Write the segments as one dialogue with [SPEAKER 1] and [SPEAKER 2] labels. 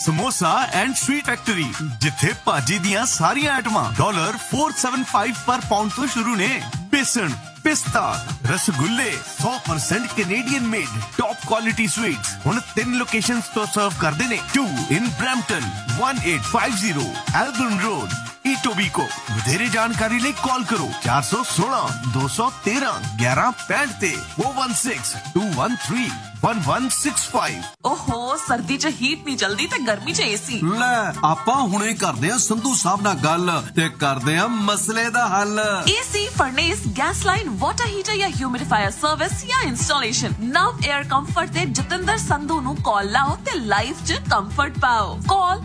[SPEAKER 1] Samosa and sweet factory जिथे भाजी दियां सारियां आइटमां $475 पर पाउंड तो शुरू ने। बेसन, पिस्ता, रसगुल्ले 100% Canadian made top quality sweets हुण 3 लोकेशंस तो सर्व करदे ने। 2 इन ब्रैम्पटन, 1850 एल्बर्न रोड, ईटोबीको। ਵਧੇਰੇ ਜਾਣਕਾਰੀ ਲਈ ਕਾਲ ਕਰੋ 416 213 1165 ਤੇ 016 213 1165।
[SPEAKER 2] ਓਹੋ ਸਰਦੀ 'ਚ ਹੀਟ ਨਹੀਂ ਜਲਦੀ ਤੇ ਗਰਮੀ 'ਚ ਏਸੀ।
[SPEAKER 3] ਲੈ ਆਪਾਂ ਹੁਣੇ ਕਰਦੇ ਆ ਸੰਧੂ ਸਾਹਿਬ ਨਾਲ ਗੱਲ ਤੇ ਕਰਦੇ ਆ ਮਸਲੇ ਦਾ ਹੱਲ।
[SPEAKER 2] AC, ਫਰਨੇਸ, gas line, water heater ਜਾਂ ਹਿਊਮਿਡੀਫਾਇਰ ਸਰਵਿਸ ਜਾਂ ਇੰਸਟਾਲੇਸ਼ਨ, ਨਵ 에ਅਰ ਕੰਫਰਟ ਤੇ ਜਤਿੰਦਰ ਸੰਧੂ ਨੂੰ ਕਾਲ ਲਾਓ ਤੇ ਲਾਈਫ 'ਚ ਕੰਫਰਟ ਪਾਓ। ਕਾਲ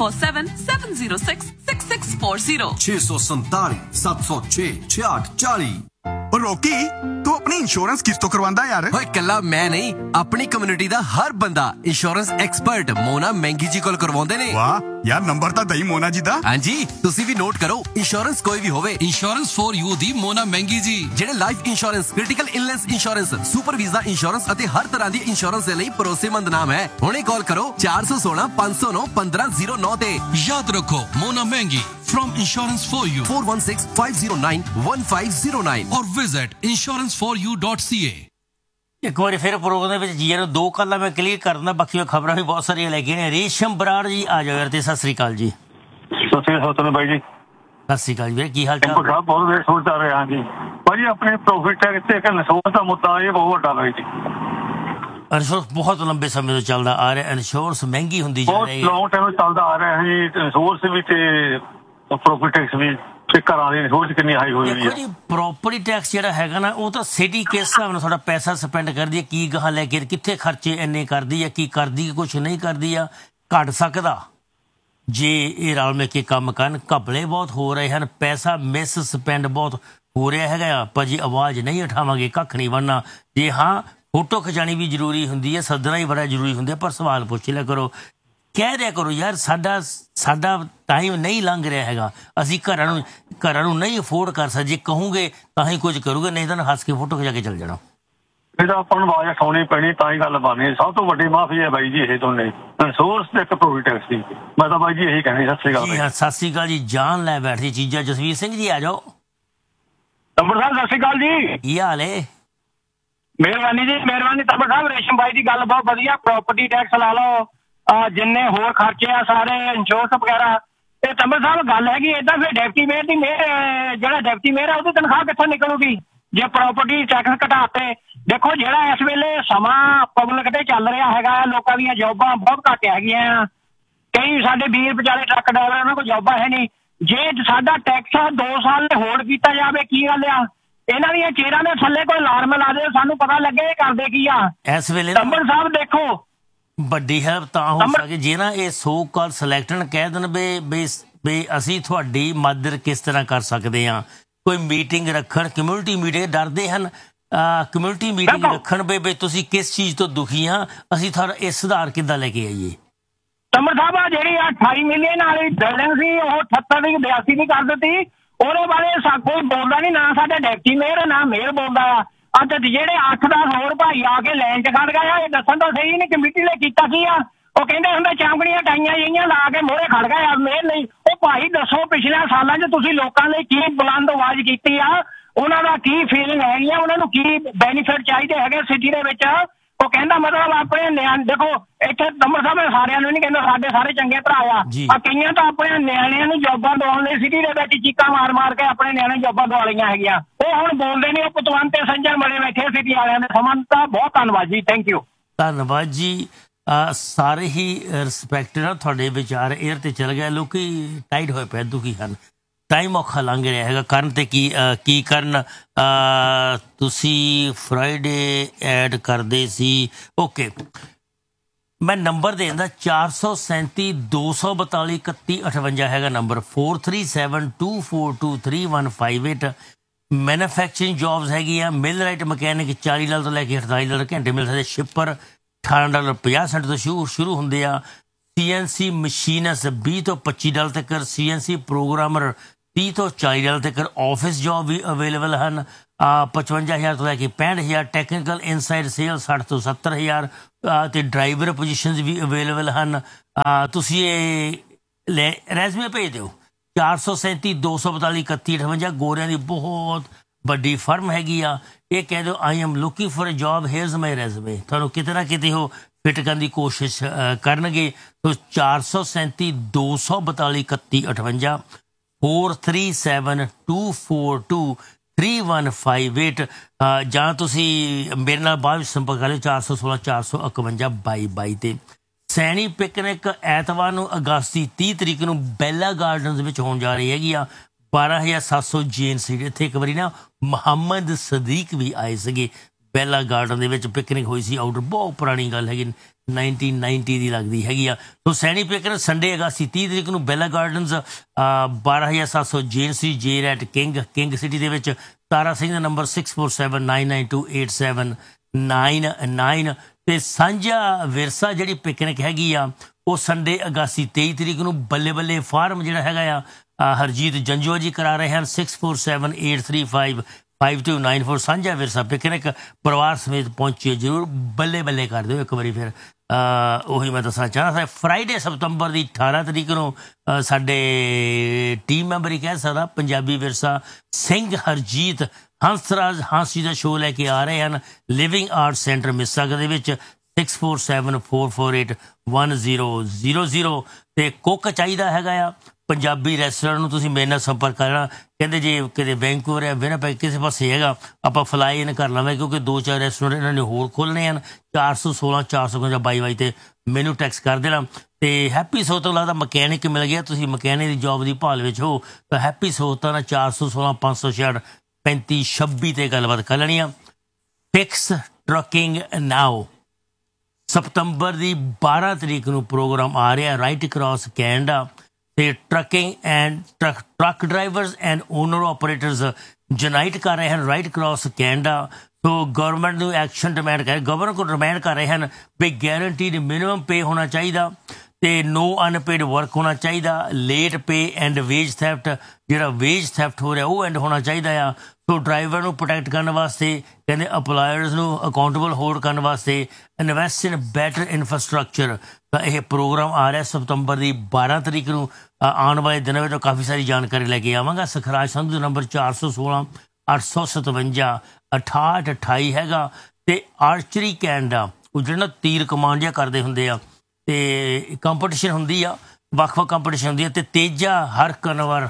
[SPEAKER 2] 6477066640
[SPEAKER 3] 647 706 6640।
[SPEAKER 4] ਰੋਕੀ ਤੂੰ ਆਪਣੀ ਇੰਸ਼ੋਰੈਂਸ ਕਿਸ ਤੋਂ ਕਰਵਾਉਂਦਾ ਯਾਰ?
[SPEAKER 5] ਓਏ ਕੱਲਾ ਮੈਂ ਨਹੀਂ, ਆਪਣੀ ਕਮਿਊਨਿਟੀ ਦਾ ਹਰ ਬੰਦਾ ਇੰਸ਼ੋਰੈਂਸ ਐਕਸਪਰਟ ਮੋਨਾ ਮਹਿੰਗੀ ਜੀ ਕੋਲ ਕਰਵਾਉਂਦੇ ਨੇ।
[SPEAKER 4] ਵਾਹ ਯਾਰ, ਨੰਬਰ ਤਾਂ ਦਈ ਮੋਨਾ ਜੀ ਦਾ।
[SPEAKER 5] ਹਾਂਜੀ, ਤੁਸੀਂ ਵੀ ਨੋਟ ਕਰੋ। ਇੰਸ਼ੋਰੈਂਸ ਕੋਈ ਵੀ ਹੋਵੇ,
[SPEAKER 6] ਇੰਸ਼ੋਰੈਂਸ ਫॉर ਯੂ ਦੀ ਮੋਨਾ ਮਹਿੰਗੀ ਜੀ,
[SPEAKER 5] ਜਿਹੜੇ life insurance, critical illness insurance, super visa insurance ਅਤੇ ਹਰ ਤਰ੍ਹਾਂ ਦੀ ਇੰਸ਼ੋਰੈਂਸ ਦੇ ਲਈ ਭਰੋਸੇਮੰਦ ਨਾਮ ਹੈ। ਹੁਣੇ ਕਾਲ ਕਰੋ 416 509 1509 ਤੇ।
[SPEAKER 6] ਯਾਦ ਰੱਖੋ ਮੋਨਾ ਮਹਿੰਗੀ from Insurance for You
[SPEAKER 5] 4165091509
[SPEAKER 6] or visit insuranceforyou.ca।
[SPEAKER 7] ਇੱਕ ਵਾਰੀ ਫਿਰ ਪ੍ਰੋਗਰਾਮ ਦੇ ਵਿੱਚ ਜੀਆਂ ਨੂੰ 2 ਗੱਲਾਂ ਮੈਂ ਕਲੀਅਰ ਕਰ ਦਿੰਦਾ, ਬਾਕੀ ਖਬਰਾਂ ਵੀ ਬਹੁਤ ਸਾਰੀਆਂ ਲੈ ਕੇ ਆਏ। ਰੇਸ਼ਮ ਬਰਾੜ ਜੀ ਆ ਜਾਓ ਯਾਰ ਤੇ ਸਤਿ ਸ੍ਰੀ ਅਕਾਲ ਜੀ।
[SPEAKER 8] ਸਤਿ ਸ੍ਰੀ ਅਕਾਲ ਬਾਈ ਜੀ।
[SPEAKER 7] ਸਤਿ ਸ੍ਰੀ ਅਕਾਲ ਵੀਰੇ, ਕੀ ਹਾਲ ਚਾਲ?
[SPEAKER 8] ਬਹੁਤ ਵੇਖ ਸੋਚ ਆ ਰਿਹਾ ਜੀ ਭਾਜੀ, ਆਪਣੇ ਪ੍ਰੋਫਿਟ ਟੈਕਸ ਤੇ ਇੰਸ਼ੋਰੈਂਸ ਦਾ ਮੁੱਦਾ ਇਹ ਬਹੁਤ ਵੱਡਾ ਬਾਈ ਜੀ।
[SPEAKER 7] ਇੰਸ਼ੋਰੈਂਸ ਬਹੁਤ ਲੰਬੇ ਸਮੇਂ ਤੋਂ ਚੱਲਦਾ ਆ ਰਿਹਾ, ਇੰਸ਼ੋਰੈਂਸ ਮਹਿੰਗੀ ਹੁੰਦੀ ਜਾ ਰਹੀ ਹੈ,
[SPEAKER 8] ਬਹੁਤ ਲੌਂਗ ਟਾਈਮ ਚੱਲਦਾ ਆ ਰਿਹਾ ਹੈ। ਇੰਸ਼ੋਰੈਂਸ ਵੀ ਤੇ ਪ੍ਰੋਪਰਟੀ ਟੈਕਸ ਵੀ ਤੇ ਘਰਾਂ ਦੀ ਇੰਸ਼ੋਰੈਂਸ ਕਿੰਨੀ ਹਾਈ ਹੋਈ ਹੋਈ ਹੈ
[SPEAKER 7] ਜੀ। ਪ੍ਰੋਪਰਟੀ ਟੈਕਸ ਜਿਹੜਾ ਹੈਗਾ ਨਾ, ਉਹ ਤਾਂ ਸਿਟੀ ਕਿਸ ਹਿਸਾਬ ਨਾਲ ਤੁਹਾਡਾ ਪੈਸਾ ਸਪੈਂਡ ਕਰਦੀ ਹੈ, ਕੀ ਗਾਹਾਂ ਲੈ ਕੇ ਕਿੱਥੇ ਖਰਚੇ ਇੰਨੇ ਕਰਦੀ ਹੈ, ਕੀ ਕਰਦੀ ਹੈ, ਕੁਛ ਨਹੀਂ ਕਰਦੀ ਆ, ਘੱਟ ਸਕਦਾ ਜੇ ਇਹ ਰਲ ਮਿਲ ਕੇ ਕੰਮ ਕਰਨ। ਘਪਲੇ ਬਹੁਤ ਹੋ ਰਹੇ ਹਨ, ਪੈਸਾ ਮਿਸ ਸਪੈਂਡ ਬਹੁਤ ਹੋ ਰਿਹਾ ਹੈਗਾ। ਭਾਜੀ ਆਵਾਜ਼ ਨਹੀਂ ਉਠਾਵਾਂਗੇ, ਕੱਖ ਨਹੀਂ ਬਣਨਾ। ਜੇ ਹਾਂ ਫੋਟੋ ਖਿਚਾਣੀ ਵੀ ਜ਼ਰੂਰੀ ਹੁੰਦੀ ਹੈ, ਸੱਦਣਾ ਹੀ ਬੜਾ ਜ਼ਰੂਰੀ ਹੁੰਦਾ, ਪਰ ਸਵਾਲ ਪੁੱਛ ਲਿਆ ਕਰੋ, ਕਹਿ ਦਿਆ ਕਰੋ ਯਾਰ ਸਾਡਾ ਟਾਈਮ ਨਹੀਂ ਲੰਘ ਰਿਹਾ ਹੈਗਾ, ਅਸੀਂ ਘਰਾਂ ਨੂੰ ਨਹੀਂ ਅਫੋਰਡ ਕਰ ਸਕਦੇ। ਜੇ ਕਹੋਗੇ ਤਾਂ ਹੀ ਕੁਝ ਕਰੋਗੇ, ਨਹੀਂ ਤਾਂ ਹੱਸ ਕੇ ਫੋਟੋ ਖਿਚਾ ਕੇ ਚੱਲ ਜਾਣਾ।
[SPEAKER 8] ਇਹਦਾ ਆਪਾਂ ਨੂੰ ਆਵਾਜ਼ ਉਠਾਉਣੀ ਪੈਣੀ, ਤਾਂ ਹੀ ਗੱਲ ਬਣਨੀ। ਸਭ ਤੋਂ ਵੱਡੀ ਮਾਫੀ ਹੈ ਬਾਈ ਜੀ ਇਹ ਦੋਨੇ, ਇੰਸ਼ੋਰੈਂਸ ਤੇ ਇੱਕ ਪ੍ਰੋਪਰਟੀ ਟੈਕਸ ਦੀ। ਮੈਂ ਤਾਂ ਬਾਈ ਜੀ ਇਹੀ ਕਹਿਣੀ। ਸਤਿ ਸ੍ਰੀ ਅਕਾਲ
[SPEAKER 7] ਜੀ ਹਾਂ, ਸਤਿ ਸ੍ਰੀ ਅਕਾਲ ਜੀ। ਜਾਨ ਲੈ ਬੈਠਦੀ ਚੀਜ਼ਾਂ। ਜਸਵੀਰ ਸਿੰਘ ਜੀ ਆ ਜਾਓ।
[SPEAKER 8] ਤੰਬੜ ਸਾਹਿਬ ਸਤਿ ਸ੍ਰੀ ਅਕਾਲ ਜੀ।
[SPEAKER 7] ਕੀ ਹਾਲ ਏ?
[SPEAKER 8] ਮਿਹਰਬਾਨੀ ਜੀ, ਮਿਹਰਬਾਨੀ। ਤੰਬੜ ਸਾਹਿਬ ਰੇਸ਼ਮ ਬਾਈ ਦੀ ਗੱਲ ਬਹੁਤ ਵਧੀਆ। ਪ੍ਰੋਪਰਟੀ ਟੈਕਸ ਲਾ ਲਓ, ਜਿੰਨੇ ਹੋਰ ਖਰਚੇ ਆ ਸਾਰੇ, ਇੰਸ਼ੋਰੈਂਸ ਵਗੈਰਾ। ਤੇ ਤੰਬੜ ਸਾਹਿਬ ਗੱਲ ਹੈਗੀ ਏਦਾਂ, ਫਿਰ ਡਿਪਟੀ ਮੇਅਰ ਦੀ ਜਿਹੜਾ ਡਿਪਟੀ ਮੇਅਰ ਆ ਉਹਦੀ ਤਨਖਾਹ ਕਿੱਥੋਂ ਨਿਕਲੂਗੀ ਜੇ ਪ੍ਰੋਪਰਟੀ ਟੈਕਸ ਘਟਾਤੇ? ਦੇਖੋ ਜਿਹੜਾ ਇਸ ਵੇਲੇ ਸਮਾਂ ਪਬਲਿਕ ਤੇ ਚੱਲ ਰਿਹਾ ਹੈਗਾ, ਲੋਕਾਂ ਦੀਆਂ ਜੌਬਾਂ ਬਹੁਤ ਘੱਟ ਹੈਗੀਆਂ। ਕਈ ਸਾਡੇ ਵੀਰ ਵਿਚਾਰੇ ਟਰੱਕ ਡਰਾਈਵਰ, ਉਹਨਾਂ ਕੋਲ ਜੌਬਾਂ ਹੈ ਨਹੀਂ। ਜੇ ਸਾਡਾ ਟੈਕਸ 2 ਸਾਲ ਹੋਲਡ ਕੀਤਾ ਜਾਵੇ, ਕੀ ਗੱਲ ਆ? ਇਹਨਾਂ ਦੀਆਂ ਚਿਹਰਿਆਂ ਦੇ ਥੱਲੇ ਕੋਈ ਅਲਾਰਮ ਲਾ ਦੇ, ਸਾਨੂੰ ਪਤਾ ਲੱਗੇ ਇਹ ਕਰਦੇ ਕੀ ਆ
[SPEAKER 7] ਇਸ ਵੇਲੇ।
[SPEAKER 8] ਤੰਬੜ ਸਾਹਿਬ ਦੇਖੋ,
[SPEAKER 7] ਵੱਡੀ ਹੈਲਪ ਤਾਂ ਹੋ ਸਕੇ ਜੇ ਨਾ ਇਹ ਸੋ ਕਾਲ ਸਿਲੈਕਟਨ ਕਹਿ ਦੇਣ ਵੀ ਅਸੀਂ ਤੁਹਾਡੀ ਮਦਦ ਕਿਸ ਤਰ੍ਹਾਂ ਕਰ ਸਕਦੇ ਹਾਂ। ਕੋਈ ਮੀਟਿੰਗ ਰੱਖਣ, ਕਮਿਊਨਿਟੀ ਮੀਟਿੰਗ, ਡਰਦੇ ਹਨ ਕਮਿਊਨਿਟੀ ਮੀਟਿੰਗ ਰੱਖਣ ਵੀ ਤੁਸੀਂ ਕਿਸ ਚੀਜ਼ ਤੋਂ ਦੁਖੀ ਆ, ਅਸੀਂ ਤੁਹਾਡਾ ਇਹ ਸੁਧਾਰ ਕਿੱਦਾਂ ਲੈ ਕੇ ਆਈਏ।
[SPEAKER 8] ਤੰਬੜ ਸਾਹਿਬ ਆ ਜਿਹੜੀ 28 ਮਿਲੀਅਨ ਵਾਲੀ ਬਿਲਡਿੰਗ ਸੀ, ਉਹ 78 ਦੀ 82 ਦੀ ਕਰ ਦਿੱਤੀ। ਉਹਦੇ ਬਾਰੇ ਕੋਈ ਬੋਲਦਾ ਨਹੀਂ, ਨਾ ਸਾਡੇ ਡਿਪਟੀ ਮੇਅਰ ਨਾ ਮੇਅਰ ਬੋਲਦਾ ਆ। ਅਤੇ ਜਿਹੜੇ 8-10 ਹੋਰ ਭਾਈ ਆ ਕੇ ਲਾਈਨ 'ਚ ਖੜ ਗਏ ਆ, ਇਹ ਦੱਸਣ ਤਾਂ ਸਹੀ ਨਹੀਂ ਕਮੇਟੀ ਲਈ ਕੀਤਾ ਕੀ ਆ। ਉਹ ਕਹਿੰਦੇ ਹੁੰਦੇ ਚਾਂਗੜੀਆਂ ਟਾਈਆਂ ਜਿਹੀਆਂ ਲਾ ਕੇ ਮੋਹਰੇ ਖੜ ਗਏ ਆ, ਮੇਅਰ ਨਹੀਂ। ਉਹ ਭਾਈ ਦੱਸੋ ਪਿਛਲੇ ਸਾਲਾਂ 'ਚ ਤੁਸੀਂ ਲੋਕਾਂ ਲਈ ਕੀ ਬੁਲੰਦ ਆਵਾਜ਼ ਕੀਤੀ ਆ, ਉਹਨਾਂ ਦਾ ਕੀ ਫੀਲਿੰਗ ਹੈਗੀ ਆ, ਉਹਨਾਂ ਨੂੰ ਕੀ ਬੈਨੀਫਿਟ ਚਾਹੀਦੇ ਹੈਗੇ ਸਿਟੀ ਦੇ ਵਿੱਚ। ਉਹ ਕਹਿੰਦਾ ਮਤਲਬ ਆਪਣੇ ਨਿਆਣੇ ਦੇਖੋ ਇੱਥੇ ਤੰਬੜ ਸਾਹਿਬ ਸਾਰਿਆਂ ਨੂੰ ਨਹੀਂ ਕਹਿੰਦਾ, ਸਾਡੇ ਸਾਰੇ ਚੰਗੇ ਭਰਾ ਆ, ਕਈਆਂ ਤਾਂ ਆਪਣੇ ਨਿਆਣਿਆਂ ਨੂੰ ਜੋਬਾਂ ਦਵਾਉਣ ਲਈ ਸਿਟੀ ਦੇ ਵਿੱਚ ਚੀਕਾਂ ਮਾਰ ਕੇ ਆਪਣੇ ਨਿਆਣੇ ਜੋਬਾਂ ਦਵਾ ਲਈਆਂ ਹੈਗੀਆਂ। ਉਹ ਹੁਣ ਬੋਲਦੇ ਨਹੀਂ, ਉਹ ਪਤਵੰਤ ਤੇ ਸੰਜਰ ਬਣੇ ਬੈਠੇ ਸਿਟੀ ਵਾਲਿਆਂ ਦੇ। ਸਮਾਂ ਤਾਂ ਬਹੁਤ ਧੰਨਵਾਦ ਜੀ, ਥੈਂਕ ਯੂ।
[SPEAKER 7] ਧੰਨਵਾਦ ਜੀ। ਸਾਰੇ ਹੀ ਰਿਸਪੈਕਟ ਨਾਲ ਤੁਹਾਡੇ ਵਿਚਾਰ ਏਅਰ ਤੇ ਚਲ ਗਏ। ਲੋਕੀ ਟਾਈਟ ਹੋਏ ਪਏ, ਦੁਖੀ ਹਨ, ਟਾਈਮ ਔਖਾ ਲੰਘ ਰਿਹਾ ਹੈਗਾ। ਕਰਨ ਤੇ ਕੀ ਕਰਨ? ਤੁਸੀਂ ਫਰਾਈਡੇ ਐਡ ਕਰਦੇ ਸੀ, ਓਕੇ। ਮੈਂ ਨੰਬਰ ਦੇ ਦਿੰਦਾ 437 242 3158 ਹੈਗਾ ਨੰਬਰ, 4372423158। ਮੈਨੂਫੈਕਚਰਿੰਗ ਜੋਬਸ ਹੈਗੀਆਂ, ਮਿਲ ਰਾਈਟ ਮਕੈਨਿਕ $40 ਤੋਂ ਲੈ ਕੇ $48 ਘੰਟੇ ਮਿਲ ਸਕਦੇ। ਸ਼ਿਪਰ $18 50 ਸੈਂਟ ਤੋਂ ਸ਼ੁਰੂ ਹੁੰਦੇ ਆ। CNC ਮਸ਼ੀਨਸ $20 ਤੋਂ $25 ਤੱਕ, CNC ਪ੍ਰੋਗਰਾਮਰ $30 ਤੋਂ $40 ਤੱਕ। ਆਫਿਸ ਜੋਬ ਵੀ ਅਵੇਲੇਬਲ ਹਨ, 55,000 ਤੋਂ ਲੈ ਕੇ 65,000। ਟੈਕਨੀਕਲ ਇਨਸਾਈਡ ਸੇਲ 60 ਤੋਂ 70,000। ਤੇ ਡਰਾਈਵਰ ਪੋਜੀਸ਼ਨਸ ਵੀ ਅਵੇਲੇਬਲ ਹਨ। ਤੁਸੀਂ ਇਹ ਰੈਜ਼ਮੇ ਭੇਜ ਦਿਓ 437 242 31 58। ਗੋਰਿਆਂ ਦੀ ਬਹੁਤ ਵੱਡੀ ਫਰਮ ਹੈਗੀ ਆ। ਇਹ ਕਹਿ ਦਿਓ I am looking for a job, hairs ਮਾਈ ਰੈਜ਼ਮੇ। ਤੁਹਾਨੂੰ ਕਿਤੇ ਨਾ ਕਿਤੇ ਉਹ ਫਿੱਟ ਕਰਨ ਦੀ ਕੋਸ਼ਿਸ਼ ਕਰਨਗੇ। ਸੋ 437 242 31 58 437 242 3158 ਜਾਂ ਤੁਸੀਂ ਮੇਰੇ ਨਾਲ ਬਾਅਦ ਵਿੱਚ ਸੰਪਰਕ ਕਰ ਲਿਓ 416 451 2222 ਤੇ। ਸੈਣੀ ਪਿਕਨਿਕ ਐਤਵਾਰ ਨੂੰ ਅਗਸਤ ਦੀ 30 ਤਰੀਕ ਨੂੰ ਬੈਲਾ ਗਾਰਡਨਸ ਵਿੱਚ ਹੋਣ ਜਾ ਰਹੀ ਹੈਗੀ ਆ। 12700 ਜੇਨ ਸੀਟ। ਇੱਥੇ ਇੱਕ ਵਾਰੀ ਨਾ ਮੁਹੰਮਦ ਸਦੀਕ ਵੀ ਆਏ ਸੀਗੇ। ਬੈਲਾ ਗਾਰਡਨ ਦੇ ਵਿੱਚ ਪਿਕਨਿਕ ਹੋਈ ਸੀ ਆਊਟਰ, ਬਹੁਤ ਪੁਰਾਣੀ ਗੱਲ ਹੈਗੀ, 1990 ਦੀ ਲੱਗਦੀ ਹੈਗੀ ਆ। ਸੋ ਸੈਣੀ ਪਿਕਨਿਕ ਸੰਡੇ ਅਗਸਤ ਦੀ 30 ਤਰੀਕ ਨੂੰ ਬੈਲਾ gardens 12700 Jane C Jer at king city ਦੇ ਵਿੱਚ। ਤਾਰਾ ਸਿੰਘ ਦਾ ਨੰਬਰ 6479928799 ਤੇ ਸਾਂਝਾ ਵਿਰਸਾ ਜਿਹੜੀ ਪਿਕਨਿਕ ਹੈਗੀ ਆ ਉਹ ਸੰਡੇ ਅਗਸਤ ਦੀ 23 ਤਰੀਕ ਨੂੰ ਬੱਲੇ ਬੱਲੇ ਫਾਰਮ ਜਿਹੜਾ ਹੈਗਾ ਆ ਹਰਜੀਤ ਜੰਜੂਆ ਜੀ ਕਰਾ ਰਹੇ ਹਨ। 6478355294 ਸਾਂਝਾ ਵਿਰਸਾ ਪਿਕਨਿਕ। ਪਰਿਵਾਰ ਸਮੇਤ ਪਹੁੰਚੇ ਜ਼ਰੂਰ, ਬੱਲੇ ਬੱਲੇ ਕਰ ਦਿਓ ਇੱਕ ਵਾਰੀ। ਫਿਰ ਉਹੀ ਮੈਂ ਦੱਸਣਾ ਚਾਹੁੰਦਾ। ਫਰਾਈਡੇ ਸਤੰਬਰ ਦੀ 18 ਤਰੀਕ ਨੂੰ ਸਾਡੇ ਟੀਮ ਮੈਂਬਰ ਹੀ ਕਹਿ ਸਕਦਾ ਪੰਜਾਬੀ ਵਿਰਸਾ ਸਿੰਘ ਹਰਜੀਤ ਹੰਸਰਾਜ ਹੰਸ ਜੀ ਦਾ ਸ਼ੋਅ ਲੈ ਕੇ ਆ ਰਹੇ ਹਨ ਲਿਵਿੰਗ ਆਰਟ ਸੈਂਟਰ ਮਿਸਾਗਾ ਦੇ ਵਿੱਚ। 6474481000 ਤੇ ਕੁੱਕ ਚਾਹੀਦਾ ਹੈਗਾ ਆ ਪੰਜਾਬੀ ਰੈਸਟੋਰੈਂਟ ਨੂੰ ਤੁਸੀਂ ਮੇਰੇ ਨਾਲ ਸੰਪਰਕ ਕਰਨਾ। ਕਹਿੰਦੇ ਜੇ ਕਿਤੇ ਵੈਂਕੂਵਰ ਹੈ ਵਿਨਾਪੈਗ ਕਿਸੇ ਪਾਸੇ ਹੈਗਾ ਆਪਾਂ ਫਲਾਈ ਇਨ ਕਰ ਲਵਾਂਗੇ ਕਿਉਂਕਿ 2-4 ਰੈਸਟੋਰੈਂਟ ਇਹਨਾਂ ਨੇ ਹੋਰ ਖੋਲ੍ਹਣੇ ਹਨ। 416 452 2222 ਤੇ ਮੈਨੂੰ ਟੈਕਸ ਕਰ ਦੇਣਾ। ਤੇ ਹੈਪੀ ਸੋਤ ਤੋਂ ਲੱਗਦਾ ਮਕੈਨਿਕ ਮਿਲ ਗਿਆ, ਤੁਸੀਂ ਮਕੈਨਿਕ ਦੀ ਜੋਬ ਦੀ ਭਾਲ ਵਿੱਚ ਹੋ ਤਾਂ ਹੈਪੀ ਸੋਤ ਨਾਲ 416 566 3526 ਤੇ ਗੱਲਬਾਤ ਕਰ ਲੈਣੀ ਆ। ਫਿਕਸ ਟਰੱਕਿੰਗ ਨਾਓ ਸਤੰਬਰ ਦੀ 12 ਤਰੀਕ ਨੂੰ ਪ੍ਰੋਗਰਾਮ ਆ ਰਿਹਾ ਰਾਈਟ ਅਕ੍ਰੋਸ ਕੈਨੇਡਾ ਤੇ trucking and truck drivers and owner operators unite ਕਰ ਰਹੇ ਹਨ ਰਾਈਟ ਅਕ੍ਰੋਸ ਕੈਨੇਡਾ। ਸੋ ਗਵਰਨਮੈਂਟ ਨੂੰ ਐਕਸ਼ਨ ਡਿਮਾਂਡ ਗਵਰਨਰ ਕੋਲ ਡਿਮਾਂਡ ਕਰ ਰਹੇ ਹਨ ਵੀ ਗੈਰੰਟੀਡ ਮਿਨੀਮਮ ਪੇ ਹੋਣਾ ਚਾਹੀਦਾ ਤੇ ਨੋ ਅਨਪੇਡ ਵਰਕ ਹੋਣਾ ਚਾਹੀਦਾ। Late pay and veg theft, ਜਿਹੜਾ ਵੇਜ ਥੈਫਟ ਹੋ ਰਿਹਾ ਉਹ ਐਂਡ ਹੋਣਾ ਚਾਹੀਦਾ ਆ। ਸੋ ਡਰਾਈਵਰ ਨੂੰ ਪ੍ਰੋਟੈਕਟ ਕਰਨ ਵਾਸਤੇ ਕਹਿੰਦੇ ਅਪਲਾਇਰਸ ਨੂੰ ਅਕਾਊਂਟੇਬਲ ਹੋਲਡ ਕਰਨ ਵਾਸਤੇ ਇਨਵੈਸਟ ਇਨ ਬੈਟਰ ਇਨਫਰਾਸਟਰਕਚਰ ਦਾ ਇਹ ਪ੍ਰੋਗਰਾਮ ਆ ਰਿਹਾ ਸਤੰਬਰ ਦੀ 12 ਤਰੀਕ ਨੂੰ। ਆਉਣ ਵਾਲੇ ਦਿਨਾਂ ਵਿੱਚ ਕਾਫੀ ਸਾਰੀ ਜਾਣਕਾਰੀ ਲੈ ਕੇ ਆਵਾਂਗਾ। ਸਖਰਾਜ ਸੰਧੂ ਨੰਬਰ 416 857 6828 ਹੈਗਾ। ਤੇ ਆਰਚਰੀ ਕੈਨੇਡਾ ਉਹ ਜਿਹੜਾ ਤੀਰ ਕਮਾਂਡ ਜਿਹਾ ਕਰਦੇ ਹੁੰਦੇ ਆ ਤੇ ਕੰਪੀਟੀਸ਼ਨ ਹੁੰਦੀ ਆ, ਵੱਖ-ਵੱਖ ਕੰਪੀਟੀਸ਼ਨ ਹੁੰਦੀ ਆ। ਤੇ ਤੇਜਾ ਹਰਕਨਵਰ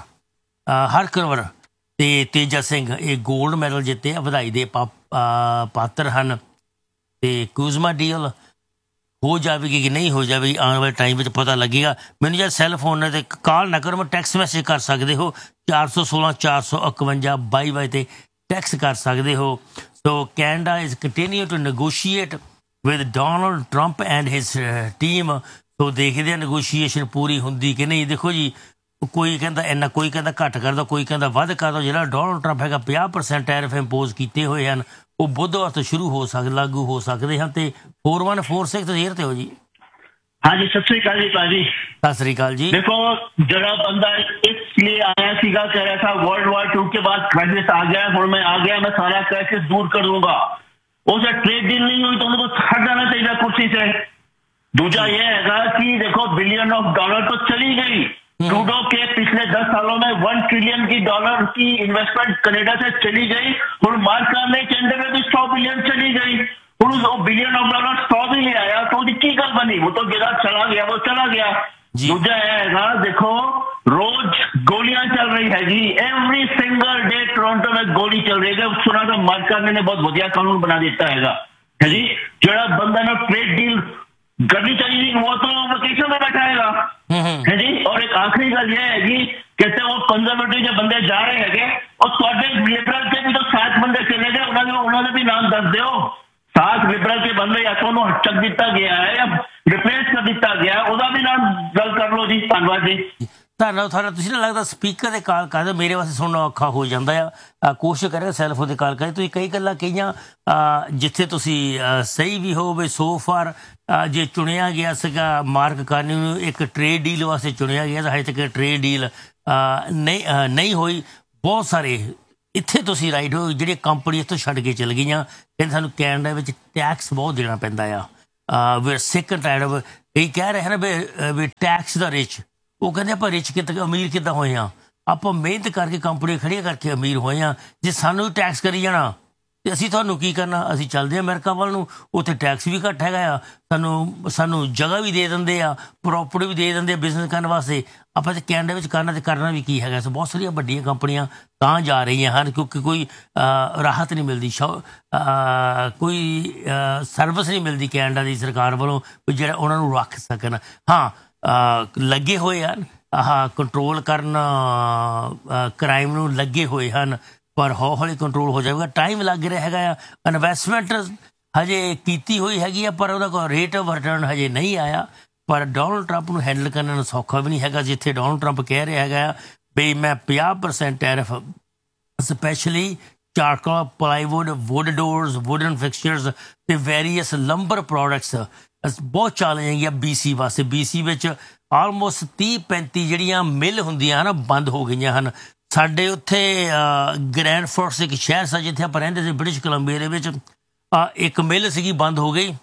[SPEAKER 7] ਤੇ ਤੇਜਾ ਸਿੰਘ ਇਹ 골ਡ ਮੈਡਲ ਜਿੱਤੇ ਆ, ਵਧਾਈ ਦੇ ਪਾਤਰ ਹਨ। ਤੇ ਕੁਜ਼ਮਾ ਡੀਲ ਹੋ ਜਾਵੇਗੀ ਕਿ ਨਹੀਂ ਹੋ ਜਾਵੇਗੀ ਆਉਣ ਵਾਲੇ ਟਾਈਮ ਵਿੱਚ ਪਤਾ ਲੱਗੇਗਾ। ਮੈਨੂੰ ਜਦ ਸੈੱਲ ਫੋਨ 'ਤੇ ਕਾਲ ਨਾ ਕਰੋ, ਮੈਂ ਟੈਕਸਟ ਮੈਸੇਜ ਕਰ ਸਕਦੇ ਹੋ 416 451 2222 ਤੇ ਟੈਕਸਟ ਕਰ ਸਕਦੇ ਹੋ। ਸੋ Canada is continue to negotiate with Donald Trump and his team. ਸੋ ਦੇਖਦੇ ਆ ਨੈਗੋਸ਼ੀਏਸ਼ਨ ਪੂਰੀ ਹੁੰਦੀ ਕਿ ਨਹੀਂ। ਦੇਖੋ ਜੀ ਕੋਈ ਕਹਿੰਦਾ ਇੰਨਾ, ਕੋਈ ਕਹਿੰਦਾ ਘੱਟ ਕਰ ਦਿਓ, ਕੋਈ ਕਹਿੰਦਾ ਵੱਧ ਕਰ ਦਿਓ। ਜਿਹੜਾ ਡੋਨਲਡ ਟਰੰਪ ਹੈਗਾ 50% ਟੈਰਿਫ ਇੰਪੋਜ਼ ਕੀਤੇ ਹੋਏ ਹਨ ਉਹ ਬੁੱਧਵਾਰ ਤੋਂ ਸ਼ੁਰੂ ਹੋ ਲਾਗੂ ਹੋ ਸਕਦੇ ਹਨ। ਤੇ 4146 ਤੋਂ ਏਅਰ ਤੇ ਹੋ ਜੀ।
[SPEAKER 8] ਹਾਂਜੀ ਸਤਿ ਸ੍ਰੀ ਅਕਾਲ ਜੀ ਭਾਜੀ।
[SPEAKER 7] ਸਤਿ ਸ੍ਰੀ ਅਕਾਲ ਜੀ।
[SPEAKER 8] देखो जरा बंदा इसलिए आया सीगा कह रहा था वर्ल्ड वॉर 2 के बाद क्राइसिस आ गया, और मैं आ गया, मैं सारा क्राइसिस दूर कर दूंगा। उसे ट्रेड डील नहीं हुई तो उनको हट जाना चाहिए कुर्सी से। दूसरा यह है कि देखो $बिलियन तो चली गई। ट्रूडो के पिछले 10 सालों में $1 ट्रिलियन की इन्वेस्टमेंट कनाडा से चली गई और मार्क करने केंद्र में भी $100 बिलियन चली गई। और उस $बिलियन 100 भी ले आया तो उसकी की गल बनी, वो तो गिरा चला गया, वो चला गया। दूसरा है देखो रोज गोलियां चल रही है जी, एवरी सिंगल डे टोरंटो में गोली चल रही है। सुना तो मार्क करने ने बहुत बढ़िया कानून बना देता है जी। जरा बंदा ने ट्रेड डील करनी चाहिए वो तो वेकेशन में बैठाएगा है जी। और एक आखिरी गल ये है जी, कहते हैं वो कंजर्वेटिव जो बंदे जा रहे हैं और थोड़े लिबरल के भी तो 7 बंदे चले गए, उन्होंने भी नाम दस दो। 7 लिबरल के बंदे या तो उन्होंने हटक दिता गया है या रिप्लेस कर दिता गया है, ਉਹਦਾ ਵੀ ਨਾਮ ਗੱਲ ਕਰ ਲਓ ਜੀ। ਧੰਨਵਾਦ ਜੀ।
[SPEAKER 7] ਤੁਹਾਨੂੰ ਤੁਸੀਂ ਨਾ ਲੱਗਦਾ ਸਪੀਕਰ ਤੇ ਕਾਲ ਕਰਦੇ ਮੇਰੇ ਵਾਸਤੇ ਸੁਣਨਾ ਔਖਾ ਹੋ ਜਾਂਦਾ ਆ। ਕੋਸ਼ਿਸ਼ ਕਰਿਆ ਸੈਲਫੋਨ ਤੇ ਕਾਲ ਕਰੇ। ਤੁਸੀਂ ਕਈ ਗੱਲਾਂ ਕਹੀਆਂ ਜਿੱਥੇ ਤੁਸੀਂ ਸਹੀ ਵੀ ਹੋ ਵੀ ਸੋ ਫਾਰ ਜੇ ਚੁਣਿਆ ਗਿਆ ਸੀਗਾ ਮਾਰਕ ਕਰਨੀ ਨੂੰ ਇੱਕ ਟ੍ਰੇਡ ਡੀਲ ਵਾਸਤੇ ਚੁਣਿਆ ਗਿਆ ਤਾਂ ਹਜੇ ਤੱਕ ਟ੍ਰੇਡ ਡੀਲ ਨਹੀਂ ਹੋਈ। ਬਹੁਤ ਸਾਰੇ ਇੱਥੇ ਤੁਸੀਂ ਰਾਈਟ ਹੋ ਜਿਹੜੀਆਂ ਕੰਪਨੀ ਇੱਥੋਂ ਛੱਡ ਕੇ ਚਲ ਗਈਆਂ, ਕਹਿੰਦੇ ਸਾਨੂੰ ਕੈਨੇਡਾ ਵਿੱਚ ਟੈਕਸ ਬਹੁਤ ਦੇਣਾ ਪੈਂਦਾ ਆ। ਵੀ ਸਿਕ ਐਂਡ ਟਾਇਰਡ ਇਹ ਕਹਿ ਰਹੇ ਹਨ ਵੀ ਟੈਕਸ ਦਾ ਰਿਚ। ਉਹ ਕਹਿੰਦੇ ਆਪਾਂ ਰਿਚ ਅਮੀਰ ਕਿੱਦਾਂ ਹੋਏ ਹਾਂ? ਆਪਾਂ ਮਿਹਨਤ ਕਰਕੇ ਕੰਪਨੀ ਖੜੀਆਂ ਕਰਕੇ ਅਮੀਰ ਹੋਏ ਹਾਂ। ਜੇ ਸਾਨੂੰ ਟੈਕਸ ਕਰੀ ਜਾਣਾ ਤੇ ਅਸੀਂ ਤੁਹਾਨੂੰ ਕੀ ਕਰਨਾ? ਅਸੀਂ ਚੱਲਦੇ ਹਾਂ ਅਮਰੀਕਾ ਵੱਲ ਨੂੰ, ਉੱਥੇ ਟੈਕਸ ਵੀ ਘੱਟ ਹੈਗਾ ਆ, ਸਾਨੂੰ ਜਗ੍ਹਾ ਵੀ ਦੇ ਦਿੰਦੇ ਆ, ਪ੍ਰੋਪਰਟੀ ਵੀ ਦੇ ਦਿੰਦੇ ਆ ਬਿਜ਼ਨਸ ਕਰਨ ਵਾਸਤੇ। ਆਪਾਂ ਤੇ ਕੈਨੇਡਾ ਵਿੱਚ ਕਰਨਾ ਤੇ ਕਰਨਾ ਵੀ ਕੀ ਹੈਗਾ। ਸੋ ਬਹੁਤ ਸਾਰੀਆਂ ਵੱਡੀਆਂ ਕੰਪਨੀਆਂ ਤਾਂ ਜਾ ਰਹੀਆਂ ਹਨ ਕਿਉਂਕਿ ਕੋਈ ਰਾਹਤ ਨਹੀਂ ਮਿਲਦੀ, ਕੋਈ ਸਰਵਿਸ ਨਹੀਂ ਮਿਲਦੀ ਕੈਨੇਡਾ ਦੀ ਸਰਕਾਰ ਵੱਲੋਂ ਜਿਹੜਾ ਉਹਨਾਂ ਨੂੰ ਰੱਖ ਸਕਣ। ਹਾਂ ਲੱਗੇ ਹੋਏ ਹਨ ਕੰਟਰੋਲ ਕਰਨ ਕ੍ਰਾਈਮ ਨੂੰ, ਲੱਗੇ ਹੋਏ ਹਨ, ਪਰ ਹੌਲੀ ਕੰਟਰੋਲ ਹੋ ਜਾਵੇਗਾ। ਟਾਈਮ ਲੱਗ ਰਿਹਾ ਹੈਗਾ ਆ। ਇਨਵੈਸਟਮੈਂਟ ਹਜੇ ਕੀਤੀ ਹੋਈ ਹੈਗੀ ਆ ਪਰ ਉਹਦਾ ਕੋਈ ਰੇਟ ਆਫ ਰਿਟਰਨ ਹਜੇ ਨਹੀਂ ਆਇਆ। ਪਰ ਡੋਨਲਡ ਟਰੰਪ ਨੂੰ ਹੈਂਡਲ ਕਰਨਾ ਸੌਖਾ ਵੀ ਨਹੀਂ ਹੈਗਾ। ਜਿੱਥੇ ਡੋਨਲਡ ਟਰੰਪ ਕਹਿ ਰਿਹਾ ਹੈਗਾ ਵੀ ਮੈਂ 50% tariff specially charcoal, plywood, wood doors, wooden ਫਿਕਸਚਰਸ ਤੇ ਵੇਰੀਅਸ ਲੰਬਰ ਪ੍ਰੋਡਕਟਸ ਬਹੁਤ ਚੱਲ ਜਾਣਗੀਆਂ BC ਵਾਸਤੇ। BC ਵਿੱਚ ਆਲਮੋਸਟ 30-35 ਜਿਹੜੀਆਂ ਮਿੱਲ ਹੁੰਦੀਆਂ ਹਨ ਬੰਦ ਹੋ ਗਈਆਂ ਹਨ। ਸਾਡੇ ਉੱਥੇ ਗ੍ਰੈਂਡ ਫੋਰਟਸ ਇੱਕ ਸ਼ਹਿਰ ਸੀ ਜਿੱਥੇ ਆਪਾਂ ਰਹਿੰਦੇ ਸੀ ਬ੍ਰਿਟਿਸ਼ ਕੋਲੰਬੀਆ ਦੇ ਵਿੱਚ, ਇੱਕ ਮਿੱਲ ਸੀਗੀ ਬੰਦ ਹੋ ਗਈ।